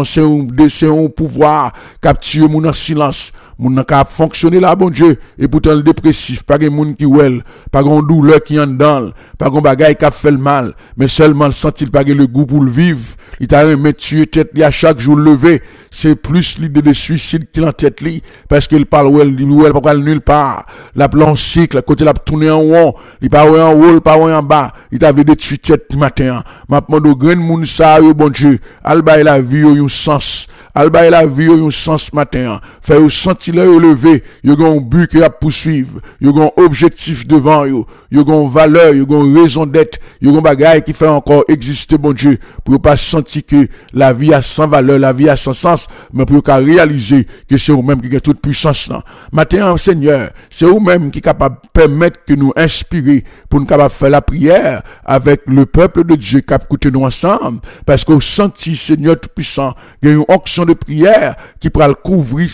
un pouvoir capturer mon en silence mon n'a qu'à fonctionner là bon Dieu et pourtant le dépressif pas un monde qui well pas une douleur qui en dedans pas un bagaille qui a fait le mal mais seulement le sentir pas le goût pour le vivre il t'a remis tuer tête à chaque jour lever c'est plus l'idée de suicide qu'il en tête li parce qu'il parle well pas nulle part la plan cycle côté la tourner en haut il pas en haut pas en bas il t'avait détruit tête matin m'a demandé au grand monde ça bon Dieu alba la vie un sens alba la vie un sens matin fait au sentir le lever yo gon but que a poursuivre yo gon objectif devant yo gon valeur yo gon raison d'être yo gon bagaille qui fait encore exister bon Dieu pour pas sentir que la vie a sans valeur la vie a sans sens mais pour qu'à réaliser que c'est vous même qui a toute puissance là matin Seigneur c'est vous même qui capable permettre que nous inspirer pour nous capable faire la prière avec le peuple de Dieu qui a écouté nous ensemble parce que senti Seigneur tout puissant il y a une onction dimension de prière qui pourra le couvrir,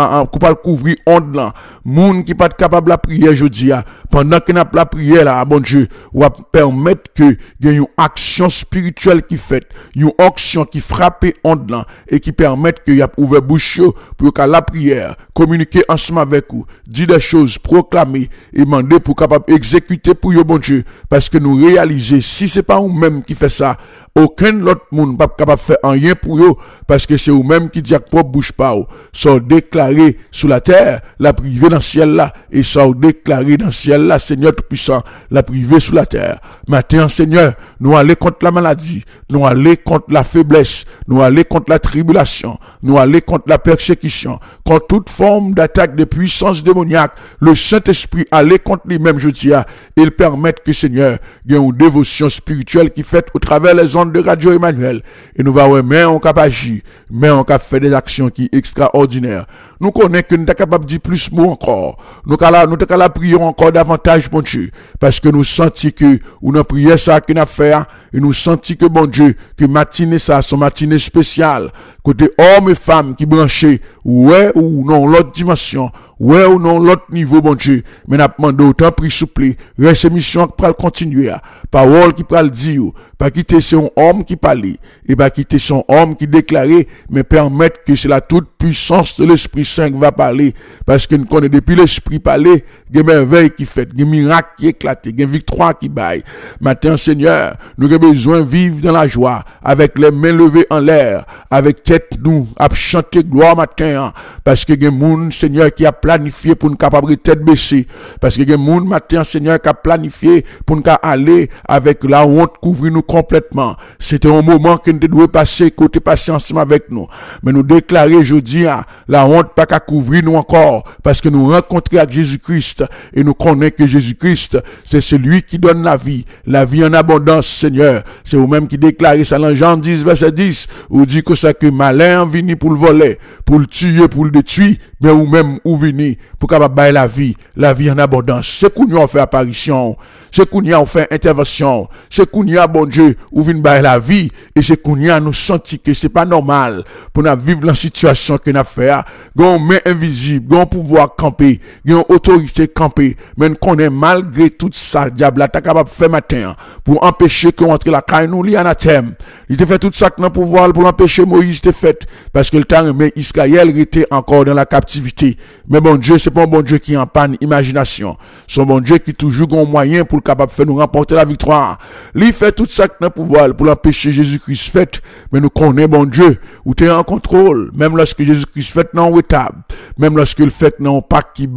onde là. Moun qui pas capable la prière, je dis, pendant que n'a la prière là, bon Dieu, ou va permettre que y ait une action spirituelle qui fait, une action qui frappe onde là, et qui permettre que y a ouvert bouche pour qu'à la prière, communiquer ensemble avec vous, dire des choses, proclamer, et demander pour capable exécuter pour yo, bon Dieu, parce que nous réaliser, si c'est pas vous-même qui fait ça, aucun autre monde pas capable de faire rien pour eux, parce que c'est vous-même qui dit à propre bouche pas, soit déclaré sous la terre, la privée dans le ciel là, et soit déclaré dans le ciel là, Seigneur tout-puissant, la privée sous la terre. Maintenant, Seigneur, nous allons contre la maladie, nous allons contre la faiblesse, nous allons contre la tribulation, nous allons contre la persécution, contre toute forme d'attaque de puissance démoniaque, le Saint-Esprit allait contre lui-même, je dis, il permet que, Seigneur, il y ait une dévotion spirituelle qui fait au travers les ondes de Radio Emmanuel, et nous va mais on cap agir, mais on cap faire des actions qui extraordinaires. Nous connaissons que nous sommes capables de dire plus mots encore. Nous sommes prier encore davantage, bon Dieu, parce que nous sentons que, ou nous prions ça qu'on a fait, et nous sentons que, bon Dieu, que matinée ça, son matinée spéciale, côté hommes et femmes qui branchent, ouais ou non, l'autre dimension, ouais ou non, l'autre niveau, bon Dieu, mais n'a demandé autant pris souple, reste mission qui peut continuer, parole qui peut le dire, pas quitter son homme qui parle, et pas quitter son homme qui déclare, mais permettre que c'est la toute puissance de l'Esprit Saint qui va parler, parce que nous connaissons depuis l'Esprit parler, il y a des merveilles qui fait, il y a des miracles qui éclatent, il y a des victoires qui baillent. Maintenant, Seigneur, nous avons besoin de vivre dans la joie, avec les mains levées en l'air, avec tête nous, à chanter gloire matin, parce que il y a des gens, Seigneur, qui a planifié pour nous capables de tête baissée, parce que il y a des gens, matin, Seigneur, qui a planifié pour nous aller avec la honte couvrir nous complètement. C'était un moment que nous devons passer, côté passer ensemble avec nous. Mais nous déclarer aujourd'hui, la honte pas qu'à couvrir nous encore, parce que nous rencontrons avec Jésus-Christ, et nous connaissons que Jésus-Christ, c'est celui qui donne la vie en abondance, Seigneur. C'est vous-même qui déclarez ça dans Jean 10, verset 10, où dit que ça que malin vini pour le voler, pour le tuer, pour le détruire, mais vous-même ou vini pour capable bailler la vie en abondance. C'est qu'on y a fait apparition, c'est qu'on y a fait intervention, c'est qu'on y a, bon Dieu, ou vini bailler la vie, et c'est qu'on y a nous senti que c'est pas normal pour nous vivre la situation que nous fait, gon main invisible, gon pouvoir camper, gon autorité camper, mais nous connaît malgré tout ça, diable là, t'as capable de faire matin, pour empêcher que entre la caille nous li anathème. Il te fait tout ça que dans pouvoir pour empêcher Moïse te fait, parce que le temps mais Israël était encore dans la captivité. Mais bon Dieu, c'est pas un bon Dieu qui en panne imagination. C'est un bon Dieu qui toujours un moyen pour le capable de faire nous remporter la victoire. Il fait tout ça que dans pouvoir pour empêcher Jésus-Christ fait, mais nous connaissons bon Dieu, où tu es en contrôle, même lorsque Jésus-Christ fait non étape, même lorsque le fait non pas qui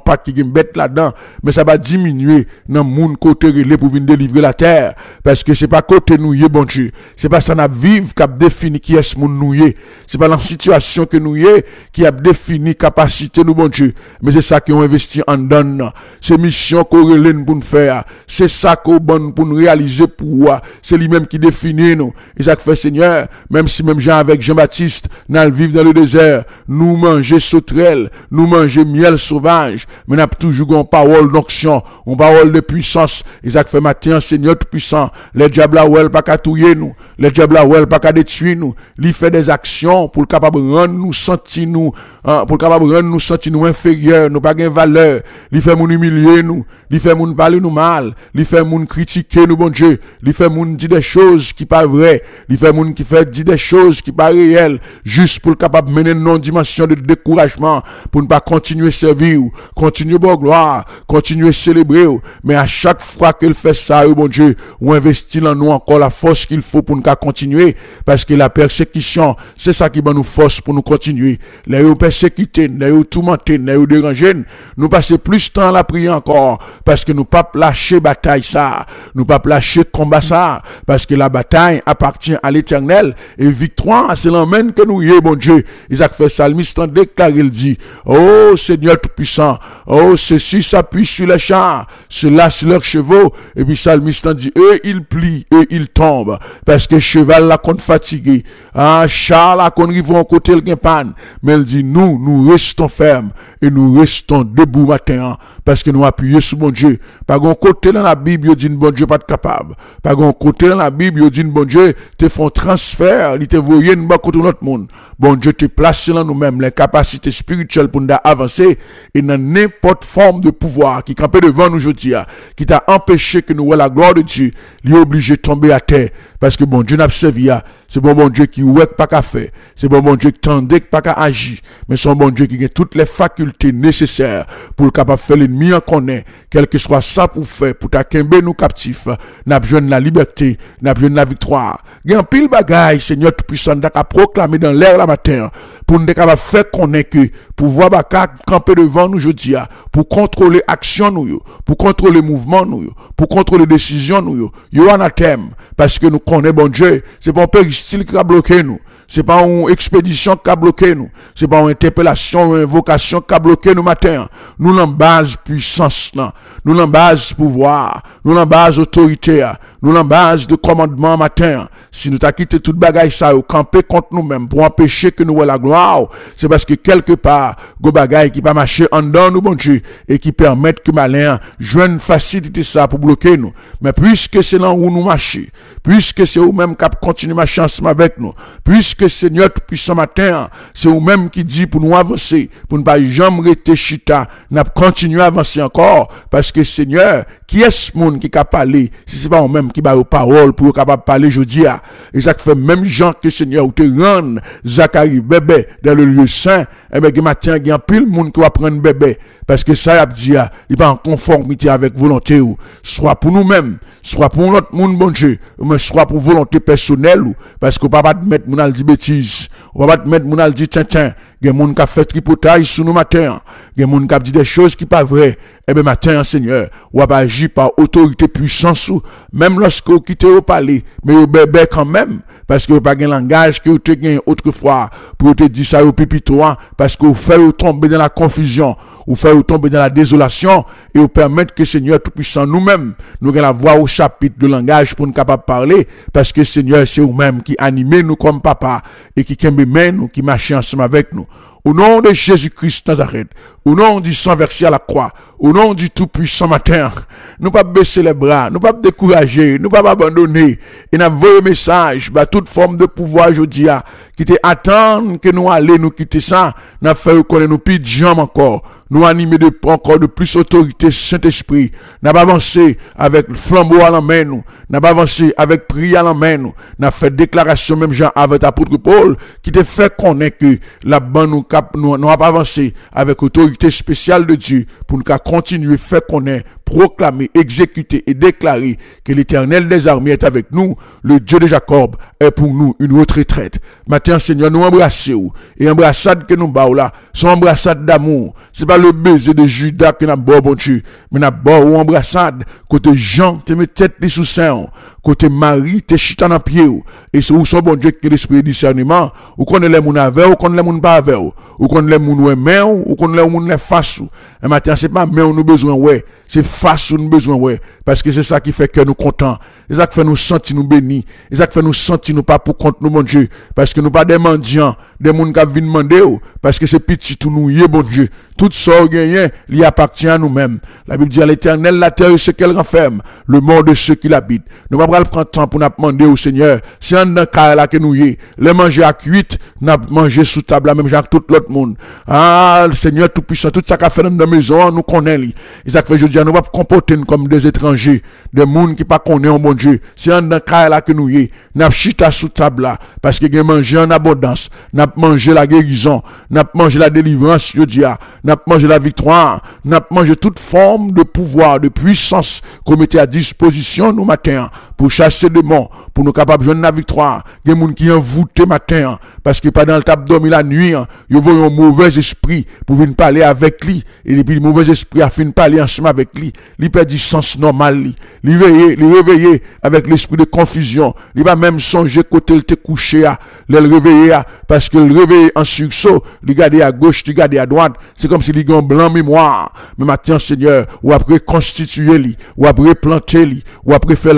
bête là-dedans, mais ça va diminuer dans monde côté relé pour venir délivrer la terre, parce que c'est pas côté nous bon Dieu, c'est pas ça n'a vivre qui a défini qui est ce monde nous c'est pas la situation que nous qui a défini capacité nous bon Dieu, mais c'est ça qu'on investit en donne, c'est mission qu'on relève pour nous faire, c'est ça qu'on bonne pour nous réaliser pour c'est lui-même qui définit nous, et ça que fait Seigneur, même si même Jean avec Jean-Baptiste nous vivre dans le désert, nous manger sauterelles, nous manger miel sauvage, mais n'a toujours une parole d'onction, une parole de puissance, et ça que fait matin Seigneur tout puissant, les diables là pas qu'à tuer nous, les diables là pas qu'à détruire nous, il fait des actions pour le capable rendre nous sentir nous, pour le capable rendre nous sentir nous inférieurs, nous pas gain valeur, il fait nous humilier nous, il fait nous parler nous mal, il fait nous critiquer nous bon Dieu, il fait nous dire des choses qui pas vraies, il fait nous qui fait dire des choses qui pas réelles, juste pour le capable mener une dimension de découragement, pour ne pas continuer à servir, continuer à gloire, continuer à célébrer, mais à chaque fois qu'il fait ça, bon Dieu, ou investit en nous encore la force qu'il faut pour nous continuer, parce que la persécution, c'est ça qui va nous force pour nous continuer. Les persécutés, les tourmentés, les dérangés, nous passer plus de temps à la prière encore, parce que nous pas lâcher bataille ça, nous pas lâcher combat ça, parce que la bataille appartient à l'Éternel, et victoire, c'est l'emmène que nous y est, bon Dieu. Isaac fait salmiste en déclare, il dit, oh Seigneur tout-puissant, oh ceci s'appuie sur les chars, cela sur leurs chevaux, et puis salmiste en dit, eux ils plient lit et il tombe. Parce que cheval là qu'on fatigué. Char là qu'on rive en côté le panne. Mais elle dit, nous restons fermes et nous restons debout matin. Parce que nous appuyons sur mon Dieu. Par un côté dans la Bible, il dit, bon Dieu pas de capable. Par un côté dans la Bible, il dit, bon Dieu, te font transfert, il te voyait une bas contre l'autre monde. Bon Dieu te place dans nous-mêmes les capacités spirituelles pour nous avancer et dans n'importe forme de pouvoir qui campait devant nous aujourd'hui, qui t'a empêché que nous voyons la gloire de Dieu, il est obligé de tomber à terre. Parce que bon Dieu n'a pas servi, c'est bon Dieu qui ouè pas qu'à faire, c'est bon Dieu qui tendait pas qu'à agir, mais c'est bon Dieu qui a toutes les facultés nécessaires pour le capable de faire l'ennemi en connaît, quel que soit ça pour faire, pour t'acquember nous captifs, n'a besoin de la liberté, n'a besoin de la victoire. Il y a un pile bagaille, Seigneur Tout-Puissant, t'a proclamer dans l'air la matin, pour nous capable de faire connaître que, pouvoir camper devant nous aujourd'hui, pour contrôler action nous, pour contrôler mouvement nous, pour contrôler décision nous, yo anathème, parce que nous connaissons bon Dieu, c'est pas un péristyle qui a bloqué nous, c'est pas une expédition qui a bloqué nous, c'est pas une interpellation ou une invocation qui a bloqué nous matin, nous l'en base puissance, nous l'en base pouvoir, nous l'en base autorité, nous l'en base de commandement matin, si nous t'a quitté toute bagaille ça, ou camper contre nous-mêmes, pour empêcher que nous voyons la gloire, c'est parce que quelque part, go bagaille qui pas marcher en dedans nous bon Dieu, et qui permettent que malin, joigne facilité ça pour bloquer nous, mais puisque c'est là où nous marchons, puisque c'est vous-même qui continue ma chance avec nous, puisque Seigneur Tout-Puissant matin, c'est vous-même qui dit pour nous avancer, pour ne pas jamais rester chita, n'a continuer à avancer encore, parce que Seigneur, qui est ce monde qui a parlé, si c'est pas vous-même qui va aux paroles pour capable parler aujourd'hui, et ça fait même gens que Seigneur ou te rend Zacharie bébé dans le lieu saint, et bien matin il y a pile monde qui va prendre bébé, parce que ça y a dit, il pas en conformité avec volonté ou, soit pour nous-mêmes, soit pour notre monde bon Dieu, mais soit pour volonté personnelle ou, parce qu'on va pas mettre mon al dit bêtise, on va pas mettre mon al dit tintin, il y a monde qui a fait tripotage sur nous matin, il y a monde qui a dit des choses qui pas vraies, et bien matin Seigneur, on va agir par autorité puissance ou, même lorsque vous quittez au palais, mais au bébé quand même, parce que vous pas un langage que vous te gagné autrefois, pour te dire ça au pipitois, parce que vous faites tomber dans la confusion, vous faites tomber dans la désolation, et vous permettre que Seigneur Tout-Puissant nous-mêmes, nous allons la voix au chapitre de langage pour nous capable parler, parce que Seigneur, c'est vous-même qui animez nous comme papa, et qui nous, qui marche ensemble avec nous. Au nom de Jésus-Christ Nazareth, au nom du sang versé à la croix, au nom du Tout-Puissant matin, nous pas baisser les bras, nous pas décourager, nous pas abandonner, et nous envoyer message, bah, toute forme de pouvoir aujourd'hui, qui te attend que nous allons nous quitter ça, nous fait reconnaître nous plus de jambes encore, nous animer de encore de plus autorité Saint-Esprit, nous pas avancé avec le flambeau à la main nous, n'a pas avancé avec prière à la main nous, n'a fait déclaration même Jean avec l'apôtre Paul, qui te fait connaître que là-bas nous pas avancé avec autorité spéciale de Dieu pour nous continuer faire connaître, proclamer, exécuter et déclarer que l'Éternel des armées est avec nous, le Dieu de Jacob est pour nous une autre retraite. Maintenant, Seigneur, nous embrassons et embrassade que nous baou là, son embrassade d'amour. C'est pas le baiser de Judas que nous bon Dieu, mais nous ou embrassade côté Jean, te met tête sous sein, côté Marie, te chita dans pied, et c'est où son bon Dieu qui l'esprit de discernement, ou qu'on les moun avec, ou qu'on les moun pas avec, ou qu'on les moun ouais, ou qu'on les moun les face. Et maintenant, c'est pas mais on nous besoin ouais, c'est face nous besoin ouais, parce que c'est ça qui fait que nous contents, c'est ça qui fait nous sentir nous bénis, c'est ça qui fait nous sentir nous pas pour compte nous bon Dieu, parce que nous pas des mendiants, des moun qui viennent demander, parce que c'est petit tout nous y est bon Dieu, tout ça gagné, il appartient à nous-mêmes. La Bible dit à l'Éternel, la terre est ce qu'elle renferme, le monde de ceux qui l'habitent. Nous pas prendre temps pour nous demander au Seigneur, c'est en dans cas là que nous y est, les manger à cuite, n'a manger sous table même genre tout l'autre monde. Ah, le Seigneur tout puissant, tout ça qu'a fait dans la maison, nous connaît lui. Et ça fait je dis nous pas comporter comme des étrangers, des monde qui pas connaît un bon Dieu. C'est en dans cas là que nous y est, n'a chita sous table là parce que gain manger en abondance, n'a manger la guérison, n'a manger la délivrance, je dis n'a manger la victoire, n'a manger toute forme de pouvoir, de puissance qu'on mettait à disposition nous matin pour chasser des démons, pour nous capables de joindre la victoire. Il y a des gens qui envoûtent matin parce que pendant le table dormi la nuit, ils voient un mauvais esprit pour venir parler avec lui, et puis le mauvais esprit a fini parler ensemble avec lui. Il perd du sens normal, il réveiller avec l'esprit de confusion. Il va même songer côté il te couché, le réveiller parce que le réveiller en sursaut, il garder à gauche, il garder à droite, c'est comme si il a un blanc mémoire. Mais maintenant Seigneur, ou après constituer lui, ou après planter lui, ou après faire le recommencer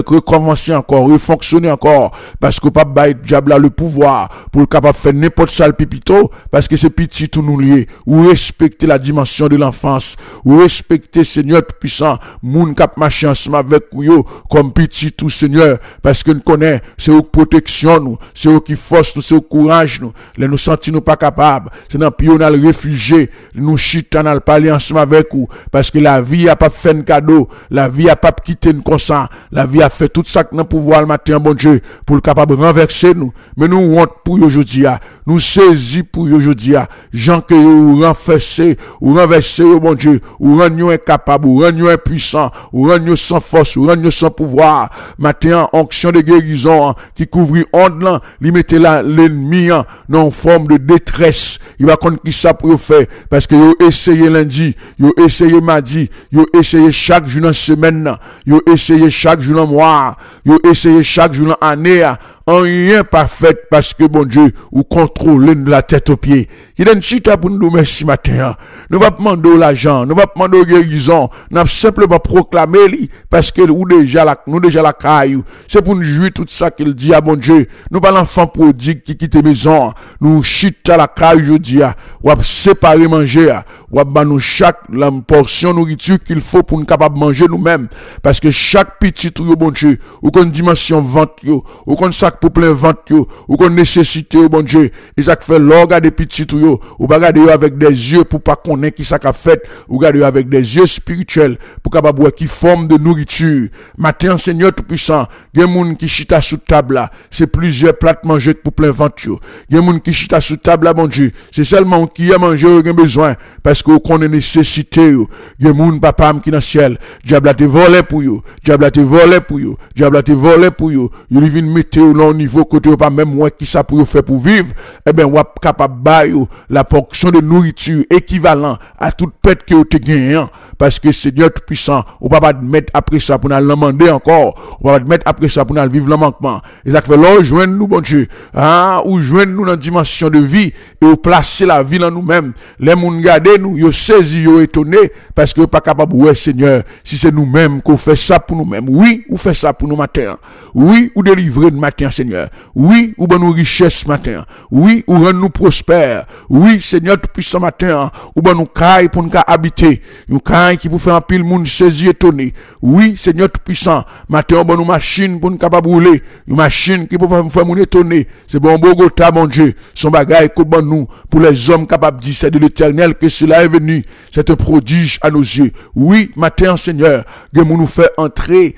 avancer encore, refonctionner encore, parce que pas bail diable a le pouvoir pour le capable faire n'importe ça le pipito, parce que c'est petit tout nous lié, ou respecter la dimension de l'enfance, ou respecter Seigneur tout puissant, moun cap marcher ensemble avec yo comme petit tout Seigneur, parce que nous connaît, c'est au protection nous, c'est au qui force nous, c'est au courage nous, nous sentir nous pas capables, c'est dans pional réfugié, nous chitanal parler ensemble avec vous, parce que la vie a pas fait un cadeau, la vie a pas quitté nous comme ça, la vie a fait tout ça que nous pouvoir le matin, bon Dieu, pour le capable de renverser nous, mais nous honte pour aujourd'hui, nous saisis pour aujourd'hui, gens que vous renversez, ou renverser, bon Dieu, ou rendre incapable, ou rendre impuissant, ou rendre sans force, ou rendre sans pouvoir, matin, onction de guérison, qui couvre onde là, lui mettez là l'ennemi, en forme de détresse, il va connaître qui ça pour faire, parce que vous essayez lundi, vous essayez mardi, vous essayez chaque jour dans semaine, vous essayez chaque jour dans mois, vous essayez chaque jour dans année, en rien pas fait parce que bon Dieu, ou contrôle de la tête aux pieds. Il donne chita pour nous merci matin. Nous va demander l'argent, nous va demander guérison, nous simplement proclamer lui parce que nous déjà la caillou. C'est pour nous jouer tout ça qu'il dit à bon Dieu. Nous pas l'enfant prodigue qui quitte maison, nous chita la caillou aujourd'hui, ou séparer manger, ou nous chaque la portion nourriture qu'il faut pour nous capable manger nous-mêmes parce que chaque petit tout bon Dieu, ou qu'on dimension vente yo, ou qu'on sac pour plein ventre yo, ou qu'on nécessité bon Dieu, et ça fait l'orga des petits tout yo, ou pas regarder avec des yeux pour pas connaître qui ça qu'a fait, ou regarder avec des yeux spirituels pour capable voir qui forme de nourriture. Matin Seigneur tout puissant, gen moun qui chita sous table là, c'est plusieurs plats manger pour plein ventre yo. Gen moun qui chita sous table là bon Dieu, c'est seulement qui a mangé ou gen besoin parce que connaît nécessité yo. Gen moun papa qui dans ciel, diable a te volé pour yo, diable a te volé pour yo, diable a te volé pour yo. Yo vinn mettre au niveau côté pas même moi qui ça pour faire pour vivre, eh ben ou capable bailler la portion de nourriture équivalent à toute pète que vous te gagné parce que Seigneur tout puissant, on va pas mettre après ça pour nous demander encore, on va pas mettre après ça pour nous vivre le manquement. Et ça fait là joindre nous bon Dieu, ou joindre nous dans dimension de vie et ou placer la vie en nous-mêmes. Les moun regarder nous, yo saisi, yo étonné parce que pas capable ouais Seigneur, si c'est nous-mêmes qu'on fait ça pour nous-mêmes. Oui, ou fait ça pour nous matin. Oui, ou délivrer nous matin Seigneur. Oui, ou ben nous richesse matin. Oui, ou rendre nous prospères. Oui, Seigneur tout puissant matin, ou ben nous caille pour nous habiter. Nous caille qui pour faire un pile monde saisi étonné. Oui, Seigneur tout puissant, matin ou ben nous machine pour nous capable rouler. Une machine qui pour faire monde étonné. C'est bon Bogota mon Dieu, son bagage que ben nous pour les hommes capables dire c'est de l'Éternel que cela est venu. C'est un prodige à nos yeux. Oui, matin Seigneur, que nous fait entrer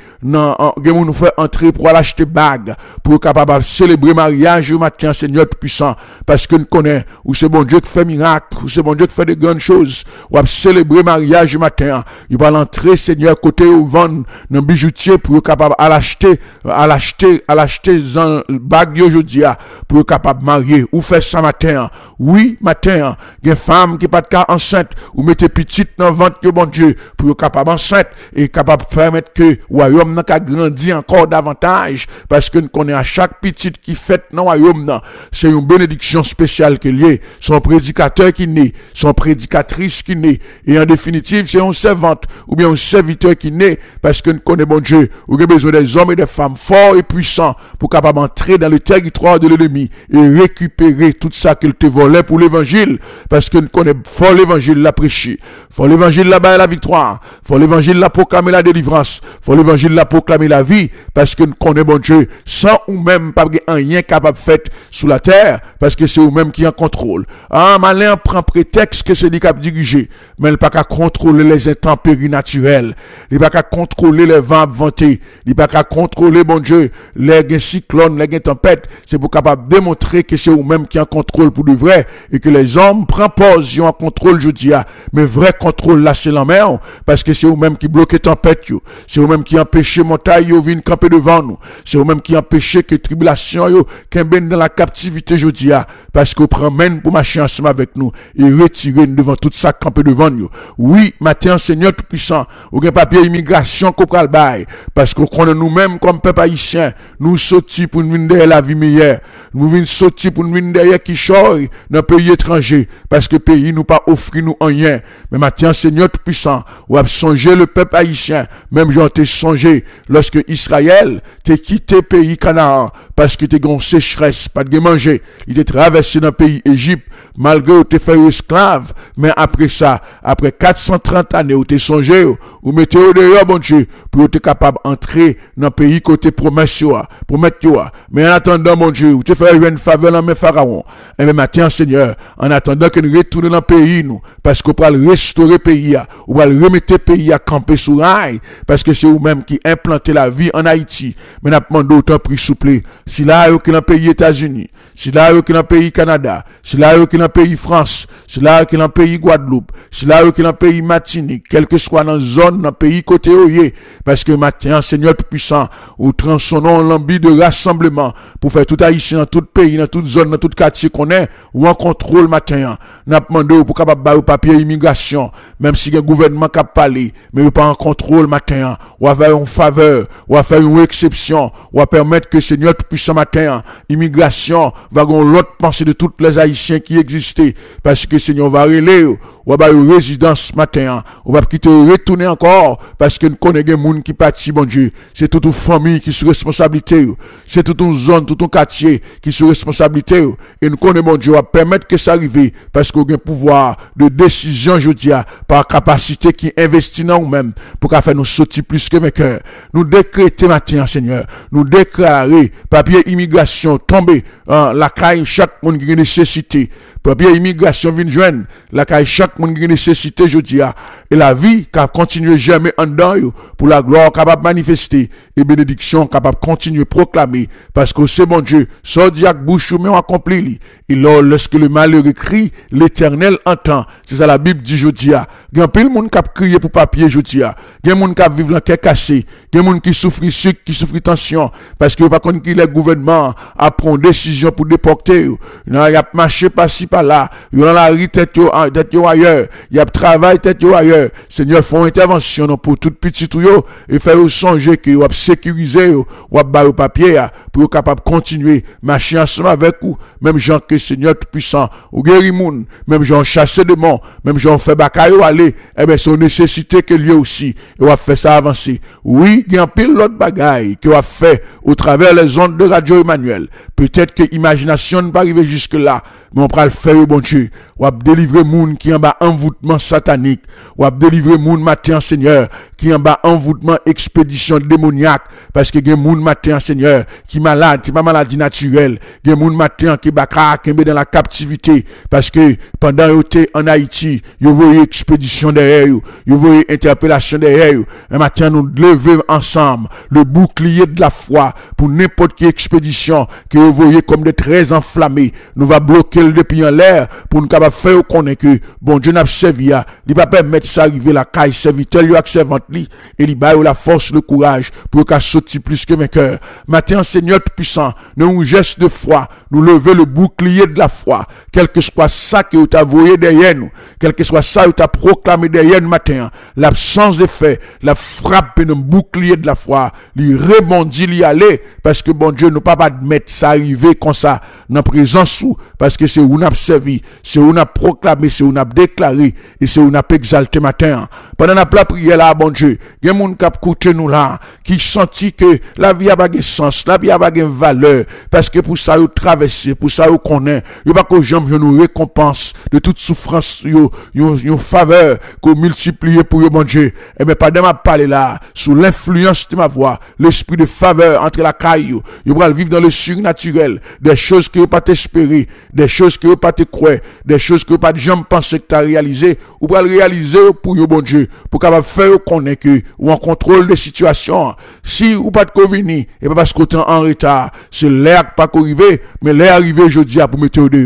pour aller acheter bague pour capable célébrer mariage matin Seigneur tout puissant parce que nous connaissons où c'est bon Dieu qui fait miracle, où c'est bon Dieu qui fait de grandes choses, ou à célébrer mariage matin, il va l'entrer Seigneur côté au vendre dans bijoutier pour capable à l'acheter en bague aujourd'hui pour capable marier ou faire ça matin. Oui, matin, il y a une femme qui pas de cas enceinte ou mettez petite dans ventre que bon Dieu pour capable enceinte et capable permettre que royaume n'a qu'à grandir encore davantage parce que nous connaissons à chaque petite qui fait dans royaume c'est une bénédiction spéciale qui est liée, son prédicateur qui naît, son prédicatrice qui naît et en définitive c'est un servante ou bien un serviteur qui naît parce que nous connaissons bon Dieu, ou avez besoin des hommes et des femmes forts et puissants pour capable entrer dans le territoire de l'ennemi et récupérer tout ça qu'il te volait pour l'évangile parce que nous connaissons fort l'évangile la prêcher, fort l'évangile là-bas la victoire, fort l'évangile la proclamer la délivrance, fort l'évangile la proclamer la vie parce que nous connaissons bon Dieu sans ou même pas rien capable fait sous la terre parce que c'est vous-même qui en contrôle. Malin prend prétexte que c'est lui qui a dirigé, mais il n'a pas qu'à contrôler les intempéries naturelles, il n'a pas qu'à contrôler les vents ventés, il n'a pas qu'à contrôler bon Dieu les cyclones, les tempêtes, c'est pour capable démontrer que c'est vous-même qui en contrôle pour de vrai et que les hommes prennent pause, ils ont en contrôle je dis mais vrai contrôle là c'est la mer parce que c'est vous-même qui bloquez tempête, c'est vous-même qui empêchez montagne yo vinn camper devant nous, c'est vous-même qui empêchez que tribulation yo kemben dans la captivité jodi a parce que promène pour marcher ensemble avec nous et retirer nous devant tout ça camper devant nous. Oui, matin Seigneur tout puissant, ou gen papier immigration qu'on pral bail parce que connaît nous-mêmes comme peuple haïtien, nous sorti pour nous venir la vie meilleure. Nous venons sortir pour nous venir derrière qui choy dans pays étranger parce que pays nous pas offrir nous rien. Mais matin Seigneur tout puissant, ou a songé le peuple haïtien, même j'en t'ai songé lorsque Israël t'es quitté pays Canaan parce que t'es gon sécheresse, pas de manger. Il t'est traversé dans le pays Égypte malgré t'es fait esclave, mais après ça, après 430 années où t'es songé, ou mettez au dehors bon Dieu pour être capable d'entrer dans le pays côté promesse promettre toi. Mais en attendant mon Dieu, ou t'es fait une faveur dans mes pharaons. Et même matin Seigneur, en attendant que nous retournions dans le pays nous parce qu'on va restaurer le pays, ou va remettre le pays à camper sur rail parce que c'est vous-même qui implantez la vie en Haïti. Mais nous demandons autant prix souple. Si là que dans le pays États-Unis, si là que dans le pays Canada, si là que dans le pays France, si là que dans le pays Guadeloupe, si là que dans le pays Martinique, quel que soit dans la zone, dans le pays côté oye, parce que maintenant Seigneur tout puissant, ou transformons l'envie de rassemblement pour faire tout Haïtien dans tout pays, dans toute zone, dans tout quartier qu'on est, ou en contrôle matin. Nous demandons pour capable bailler papier immigration, même si le gouvernement qui a parlé, mais pas en contrôle matin, ou à faire une faveur, ou à faire une exception, ou à permettre que Seigneur tout puissant matin, immigration va avoir l'autre pensée de tous les Haïtiens qui existaient, parce que Seigneur va relayer, ou à une résidence matin, ou va quitter retourner encore, parce que nous connaissons des gens qui partent, bon Dieu, c'est toute une famille qui est responsabilité, c'est toute une zone, tout un quartier qui est responsabilité, et nous connaissons mon Dieu, à permettre que ça arrive, parce qu'on a un pouvoir de décision, je dis, par capacité qui investit dans nous-mêmes, pour qu'à faire nous sortir plus que vainqueurs. Nous décréter matin, Seigneur, nous déclarer, papier immigration tomber, la caille, chaque monde qui a nécessité, papier immigration vient joindre, la caille, chaque monde qui a nécessité, je dis, et la vie qui a continué jamais en dedans, pour la gloire capable de manifester, et bénédiction capable de continuer à proclamer, parce que c'est bon Dieu, sorti avec bouche, mais on accomplit, et là, lorsque le malheureux crie, l'Éternel entend. C'est ça la Bible dit, je dis, il y a plein de monde qui a crié pour papier, je dis, il y a des gens qui vivent dans le cœur cassé, il y a des gens qui souffrent sucre, qui souffrent tension, parce que par contre, le gouvernement a pris une décision pour déporter, il y a marché par-ci, par-là, il y a la rue, tête ailleurs, il y a travail, tête ailleurs. Seigneur, font intervention pour tout petit tout et faire songer que vous sécuriser, vous barrer papier, pour capable continuer, marcher ensemble avec vous, même gens que Seigneur tout-puissant, ou guéri moun, même gens chasser de monde, même gens fait bakayo aller, eh ben, c'est une nécessité que lui aussi, et on va faire ça avancer. Oui, il y a un pile l'autre bagaille, que on va faire au travers les ondes de Radio Emmanuel. Peut-être que imagination ne pas arriver jusque là, mais on va le faire au bon Dieu. On va délivrer moun qui en bas envoûtement satanique, on va délivrer moun matin, Seigneur, qui en bas envoûtement expédition démoniaque, parce que il y a moun matin, Seigneur, qui malade, c'est pas maladie naturelle, il y a moun matin qui baka, qui est dans la captivité, parce que pendant que vous en Haïti, vous voyez expédition derrière vous voyez interpellation derrière vous. Un matin, nous levons ensemble le bouclier de la foi pour n'importe quelle expédition que vous voyez comme des traits enflammés. Nous va bloquer le depuis en l'air pour nous capable faire connaître que bon Dieu n'a servi à, il va permettre ça arriver la caille serviteur lui servante lui et il va la force le courage pour qu'à sortir plus que vainqueur. Matin, Seigneur tout puissant, nous un geste de foi, nous lever le bouclier de la foi, quel que soit ça que vous t'as voyé derrière nous, quel que soit ça que tu as proclamé derrière nous matin, l'absence d'effet, la frappe et le bouclier de la foi, il rebondit, il y aller, parce que bon Dieu nous pas admettre ça arriver comme ça, dans présence ou, parce que c'est où nous avons servi, c'est où nous avons proclamé, c'est où nous avons déclaré, et c'est où nous avons exalté matin. Pendant la prière là, bon Dieu, il y a des gens qui ont écouté nous là, qui senti que la vie a pas de sens, la vie a pas de valeur, parce que pour ça, vous traversez, pour ça, vous connaissez, il n'y a pas que j'aime nous récompense de toute souffrance, une faveur qu'on multiplie pour bon Dieu. Et mais pendant ma parler là, sous l'influence de ma voix, l'esprit de faveur entre la caillou, vous allez vivre dans le surnaturel, des choses que vous pas t'espérer, des choses que vous pas te croire, des choses que vous pas jamais penser que tu as réalisé, vous allez réaliser pour bon Dieu, pour capable faire connaître que ou en contrôle des situations. Si ou pas de convenir, et pas parce que tu es en retard, c'est l'air pas arrivé, mais l'air arrivé jeudi pour mettre au dehors.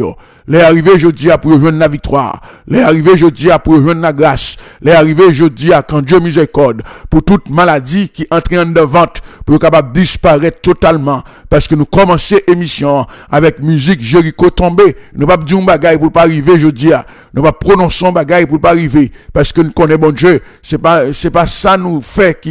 Les arrivés jeudi à pour rejoindre la victoire. Les arrivés jeudi à pour rejoindre la grâce. Les arrivés jeudi à quand Dieu miséricorde pour toute maladie qui entre en devant pour capable disparaître totalement parce que nous commençons émission avec musique Jéricho tombé. Nous pas dire un bagaille pour pas arriver jeudi à. Nous pas prononcer un bagaille pour pas arriver parce que nous connaissons bon Dieu. C'est pas ça nous fait qui